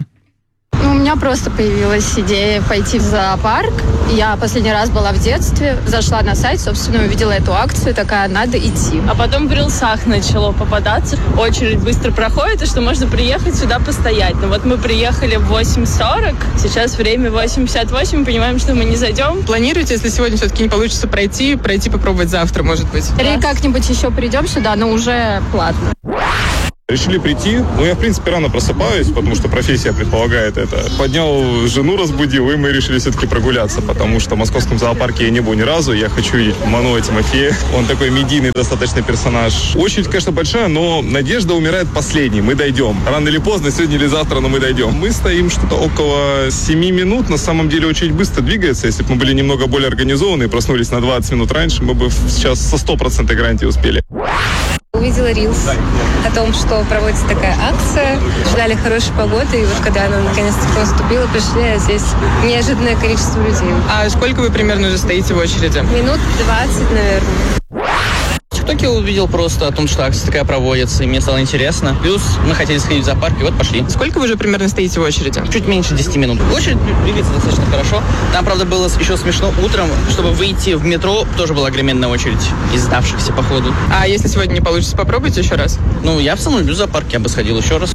У меня просто появилась идея пойти в зоопарк. Я последний раз была в детстве, зашла на сайт, собственно, увидела эту акцию, такая, надо идти. А потом в рилсах начало попадаться. Очередь быстро проходит, и что можно приехать сюда постоять. Но вот мы приехали в восемь сорок, сейчас время восемь пятьдесят восемь, понимаем, что мы не зайдем. Планируете, если сегодня все-таки не получится пройти, пройти попробовать завтра, может быть? Или как-нибудь еще придем сюда, но уже платно. Решили прийти. Ну, я, в принципе, рано просыпаюсь, потому что профессия предполагает это. Поднял жену, разбудил, и мы решили все-таки прогуляться, потому что в московском зоопарке я не был ни разу. Я хочу видеть Манула Тимофея. Он такой медийный достаточно персонаж. Очередь, конечно, большая, но надежда умирает последней. Мы дойдем. Рано или поздно, сегодня или завтра, но мы дойдем. Мы стоим что-то около семи минут. На самом деле очередь быстро двигается. Если бы мы были немного более организованы и проснулись на двадцать минут раньше, мы бы сейчас со стопроцентной гарантией успели. Увидела рилс о том, что проводится такая акция. Ждали хорошей погоды, и вот когда она наконец-то наступила, пришли, а здесь неожиданное количество людей. А сколько вы примерно уже стоите в очереди? Минут двадцать, наверное. В ТикТоке увидел просто о том, что акция такая проводится, и мне стало интересно. Плюс мы хотели сходить в зоопарк, и вот пошли. Сколько вы уже примерно стоите в очереди? Чуть меньше десяти минут. Очередь двигается достаточно хорошо. Там, правда, было еще смешно утром, чтобы выйти в метро, тоже была огроменная очередь из сдавшихся по ходу. А если сегодня не получится, попробуйте еще раз? Ну, я в самом люблю зоопарк, я бы сходил еще раз.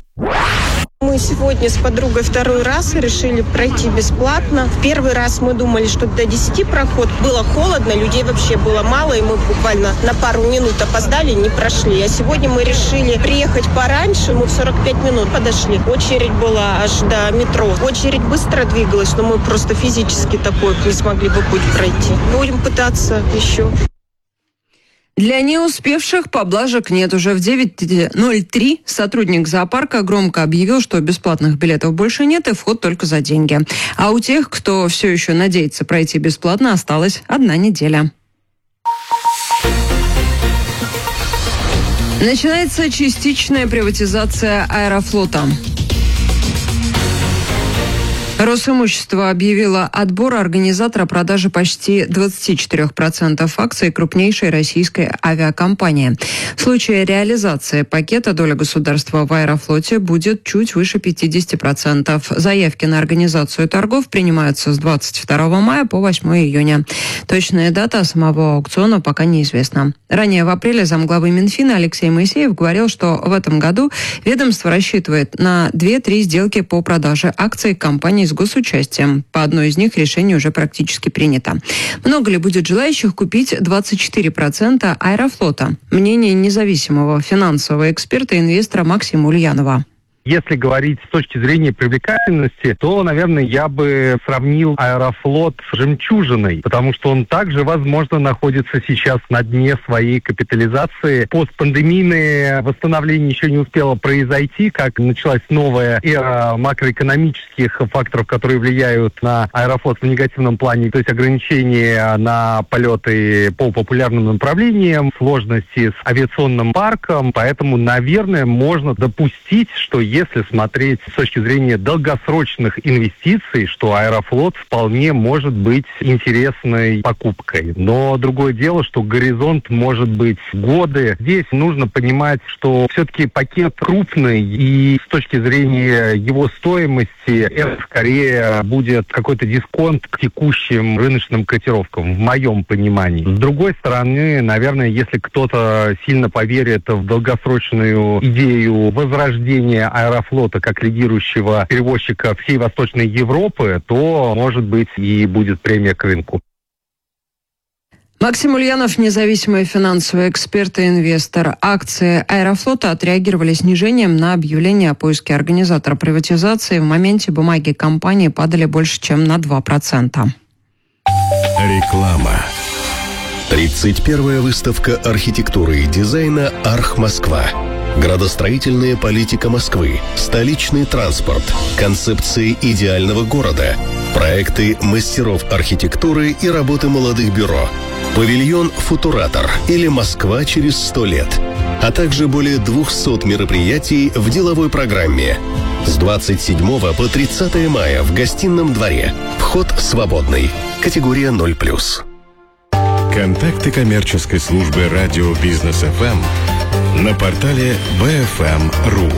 Мы сегодня с подругой второй раз решили пройти бесплатно. В первый раз мы думали, что до десяти проход. Было холодно, людей вообще было мало, и мы буквально на пару минут опоздали, не прошли. А сегодня мы решили приехать пораньше, мы в сорок пять минут подошли. Очередь была аж до метро. Очередь быстро двигалась, но мы просто физически такой не смогли бы путь пройти. Будем пытаться еще. Для не успевших поблажек нет. Уже в девять ноль три сотрудник зоопарка громко объявил, что бесплатных билетов больше нет и вход только за деньги. А у тех, кто все еще надеется пройти бесплатно, осталась одна неделя. Начинается частичная приватизация Аэрофлота. Росимущество объявило отбор организатора продажи почти двадцати четырёх процентов акций крупнейшей российской авиакомпании. В случае реализации пакета доля государства в Аэрофлоте будет чуть выше пятидесяти процентов. Заявки на организацию торгов принимаются с двадцать второго мая по восьмое июня. Точная дата самого аукциона пока неизвестна. Ранее в апреле замглавы Минфина Алексей Моисеев говорил, что в этом году ведомство рассчитывает на две-три сделки по продаже акций компании с госучастием. По одной из них решение уже практически принято. Много ли будет желающих купить двадцать четыре процента Аэрофлота? Мнение независимого финансового эксперта и инвестора Максима Ульянова. Если говорить с точки зрения привлекательности, то, наверное, я бы сравнил Аэрофлот с жемчужиной, потому что он также, возможно, находится сейчас на дне своей капитализации. Постпандемийное восстановление еще не успело произойти, как началась новая эра макроэкономических факторов, которые влияют на Аэрофлот в негативном плане, то есть ограничения на полеты по популярным направлениям, сложности с авиационным парком, поэтому, наверное, можно допустить, что если смотреть с точки зрения долгосрочных инвестиций, что Аэрофлот вполне может быть интересной покупкой. Но другое дело, что горизонт может быть годы. Здесь нужно понимать, что все-таки пакет крупный, и с точки зрения его стоимости это скорее будет какой-то дисконт к текущим рыночным котировкам, в моем понимании. С другой стороны, наверное, если кто-то сильно поверит в долгосрочную идею возрождения Аэрофлота как лидирующего перевозчика всей Восточной Европы, то, может быть, и будет премия к рынку. Максим Ульянов, независимый финансовый эксперт и инвестор. Акции Аэрофлота отреагировали снижением на объявление о поиске организатора приватизации. В моменте бумаги компании падали больше, чем на два процента. Реклама. тридцать первая выставка архитектуры и дизайна «Арх-Москва». Градостроительная политика Москвы, столичный транспорт, концепции идеального города, проекты мастеров архитектуры и работы молодых бюро, павильон «Футуратор» или «Москва через сто лет», а также более двухсот мероприятий в деловой программе. С двадцать седьмого по тридцатое мая в Гостином дворе. Вход свободный. Категория ноль плюс. Контакты коммерческой службы радио Бизнес эф эм на портале би эф эм точка ру.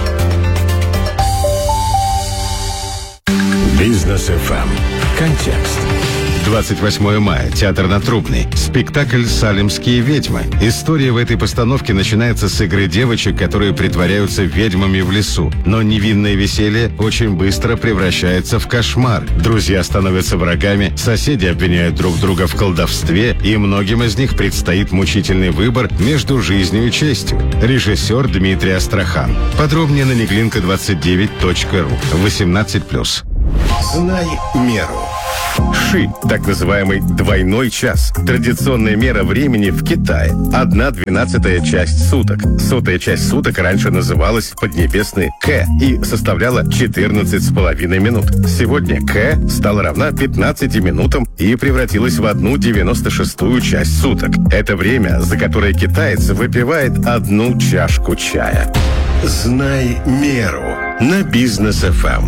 Бизнес эф эм. Контекст. двадцать восьмое мая. Театр на Трубной. Спектакль «Салемские ведьмы». История в этой постановке начинается с игры девочек, которые притворяются ведьмами в лесу. Но невинное веселье очень быстро превращается в кошмар. Друзья становятся врагами, соседи обвиняют друг друга в колдовстве, и многим из них предстоит мучительный выбор между жизнью и честью. Режиссер Дмитрий Астрахан. Подробнее на неглинка двадцать девять точка ру. восемнадцать плюс. Знай меру. Ши, так называемый двойной час. Традиционная мера времени в Китае. Одна двенадцатая часть суток. Сотая часть суток раньше называлась поднебесный К и составляла четырнадцать с половиной минут. Сегодня К стала равна пятнадцати минутам и превратилась в одну девяносто шестую часть суток. Это время, за которое китаец выпивает одну чашку чая. Знай меру на Бизнес эф эм.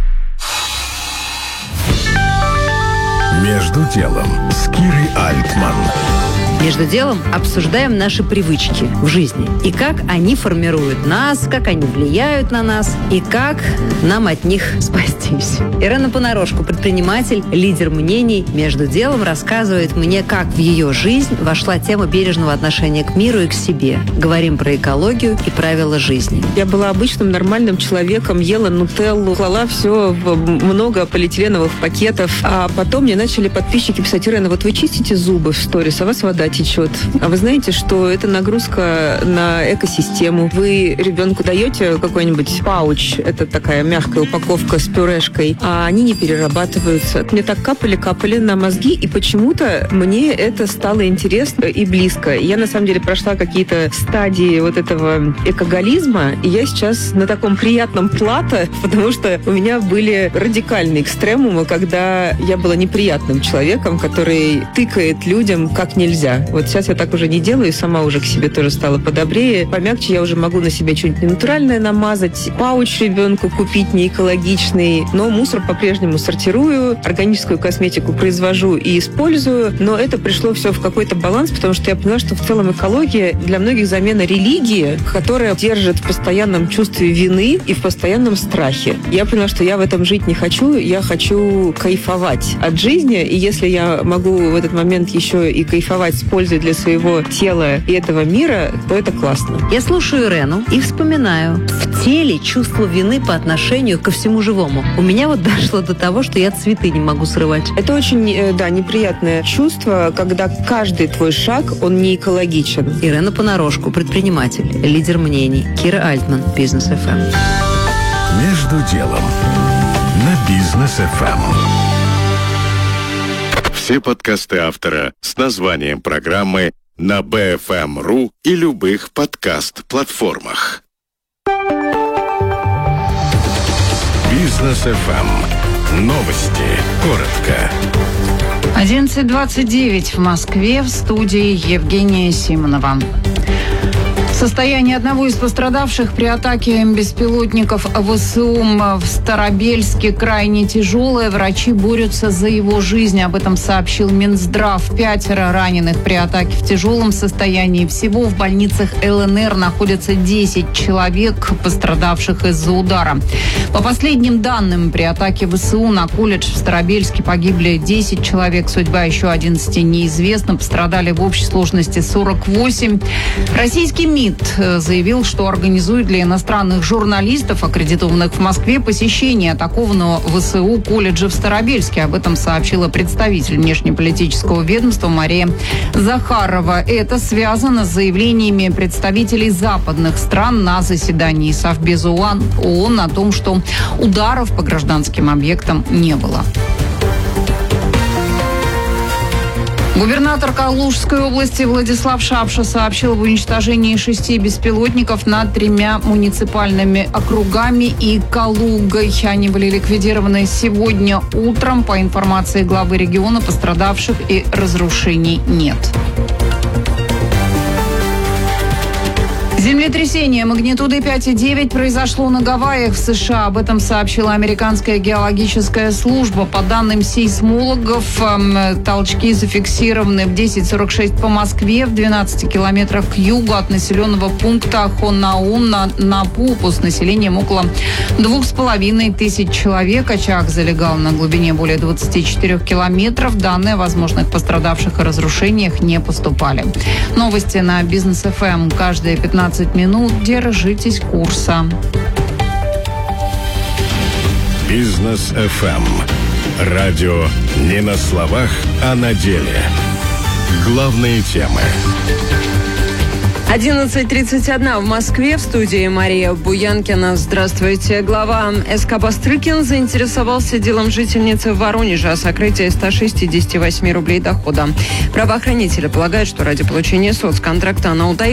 Между делом с Кирой Альтман. Между делом обсуждаем наши привычки в жизни. И как они формируют нас, как они влияют на нас, и как нам от них спастись. Ирена Понарошку, предприниматель, лидер мнений, между делом рассказывает мне, как в ее жизнь вошла тема бережного отношения к миру и к себе. Говорим про экологию и правила жизни. Я была обычным нормальным человеком, ела нутеллу, клала все в много полиэтиленовых пакетов. А потом мне начали подписчики писать: Ирена, вот вы чистите зубы в сторис, а у вас вода течет. А вы знаете, что это нагрузка на экосистему. Вы ребенку даете какой-нибудь пауч, это такая мягкая упаковка с пюрешкой, а они не перерабатываются. Мне так капали-капали на мозги, и почему-то мне это стало интересно и близко. Я, на самом деле, прошла какие-то стадии вот этого экоголизма, и я сейчас на таком приятном плато, потому что у меня были радикальные экстремумы, когда я была неприятным человеком, который тыкает людям как нельзя. Вот сейчас я так уже не делаю, и сама уже к себе тоже стала подобрее. Помягче я уже могу на себя что-нибудь натуральное намазать, пауч ребенку купить не экологичный, но мусор по-прежнему сортирую, органическую косметику произвожу и использую, но это пришло все в какой-то баланс, потому что я поняла, что в целом экология для многих замена религии, которая держит в постоянном чувстве вины и в постоянном страхе. Я поняла, что я в этом жить не хочу, я хочу кайфовать от жизни, и если я могу в этот момент еще и кайфовать с пользой для своего тела и этого мира, то это классно. Я слушаю Ирену и вспоминаю. В теле чувство вины по отношению ко всему живому. У меня вот дошло до того, что я цветы не могу срывать. Это очень, да, неприятное чувство, когда каждый твой шаг, он не экологичен. Ирена Понарошку, предприниматель, лидер мнений. Кира Альтман, Бизнес эф эм. Между делом на Бизнес эф эм. Все подкасты автора с названием программы на би эф эм точка ру и любых подкаст-платформах. Бизнес эф эм. Новости. Коротко. одиннадцать двадцать девять в Москве, в студии Евгения Симонова. Состояние одного из пострадавших при атаке беспилотников ВСУ в Старобельске крайне тяжелое. Врачи борются за его жизнь. Об этом сообщил Минздрав. Пятеро раненых при атаке в тяжелом состоянии. Всего в больницах ЛНР находится десять человек, пострадавших из-за удара. По последним данным, при атаке ВСУ на колледж в Старобельске погибли десять человек. Судьба еще одиннадцати неизвестна. Пострадали в общей сложности сорок восемь. Российский МИД заявил, что организует для иностранных журналистов, аккредитованных в Москве, посещение атакованного ВСУ колледжа в Старобельске. Об этом сообщила представитель внешнеполитического ведомства Мария Захарова. Это связано с заявлениями представителей западных стран на заседании Совбеза ООН о том, что ударов по гражданским объектам не было. Губернатор Калужской области Владислав Шапша сообщил об уничтожении шести беспилотников над тремя муниципальными округами и Калугой. Они были ликвидированы сегодня утром. По информации главы региона, пострадавших и разрушений нет. Землетрясение магнитудой пять и девять произошло на Гавайях в США. Об этом сообщила американская геологическая служба. По данным сейсмологов, толчки зафиксированы в десять сорок шесть по Москве, в двенадцати километрах к югу от населенного пункта Хонаун на, на Пупу с населением около двух с половиной тысяч человек. Очаг залегал на глубине более двадцати четырёх километров. Данные о возможных пострадавших и разрушениях не поступали. Новости на Бизнес эф эм каждые пятнадцать минут. Держитесь курса. Бизнес эф эм. Радио не на словах, а на деле. Главные темы. одиннадцать тридцать один в Москве. В студии Мария Буянкина. Здравствуйте. Глава эс ка Бастрыкин заинтересовался делом жительницы Воронежа о сокрытии ста шестидесяти восьми рублей дохода. Правоохранители полагают, что ради получения соцконтракта она утаила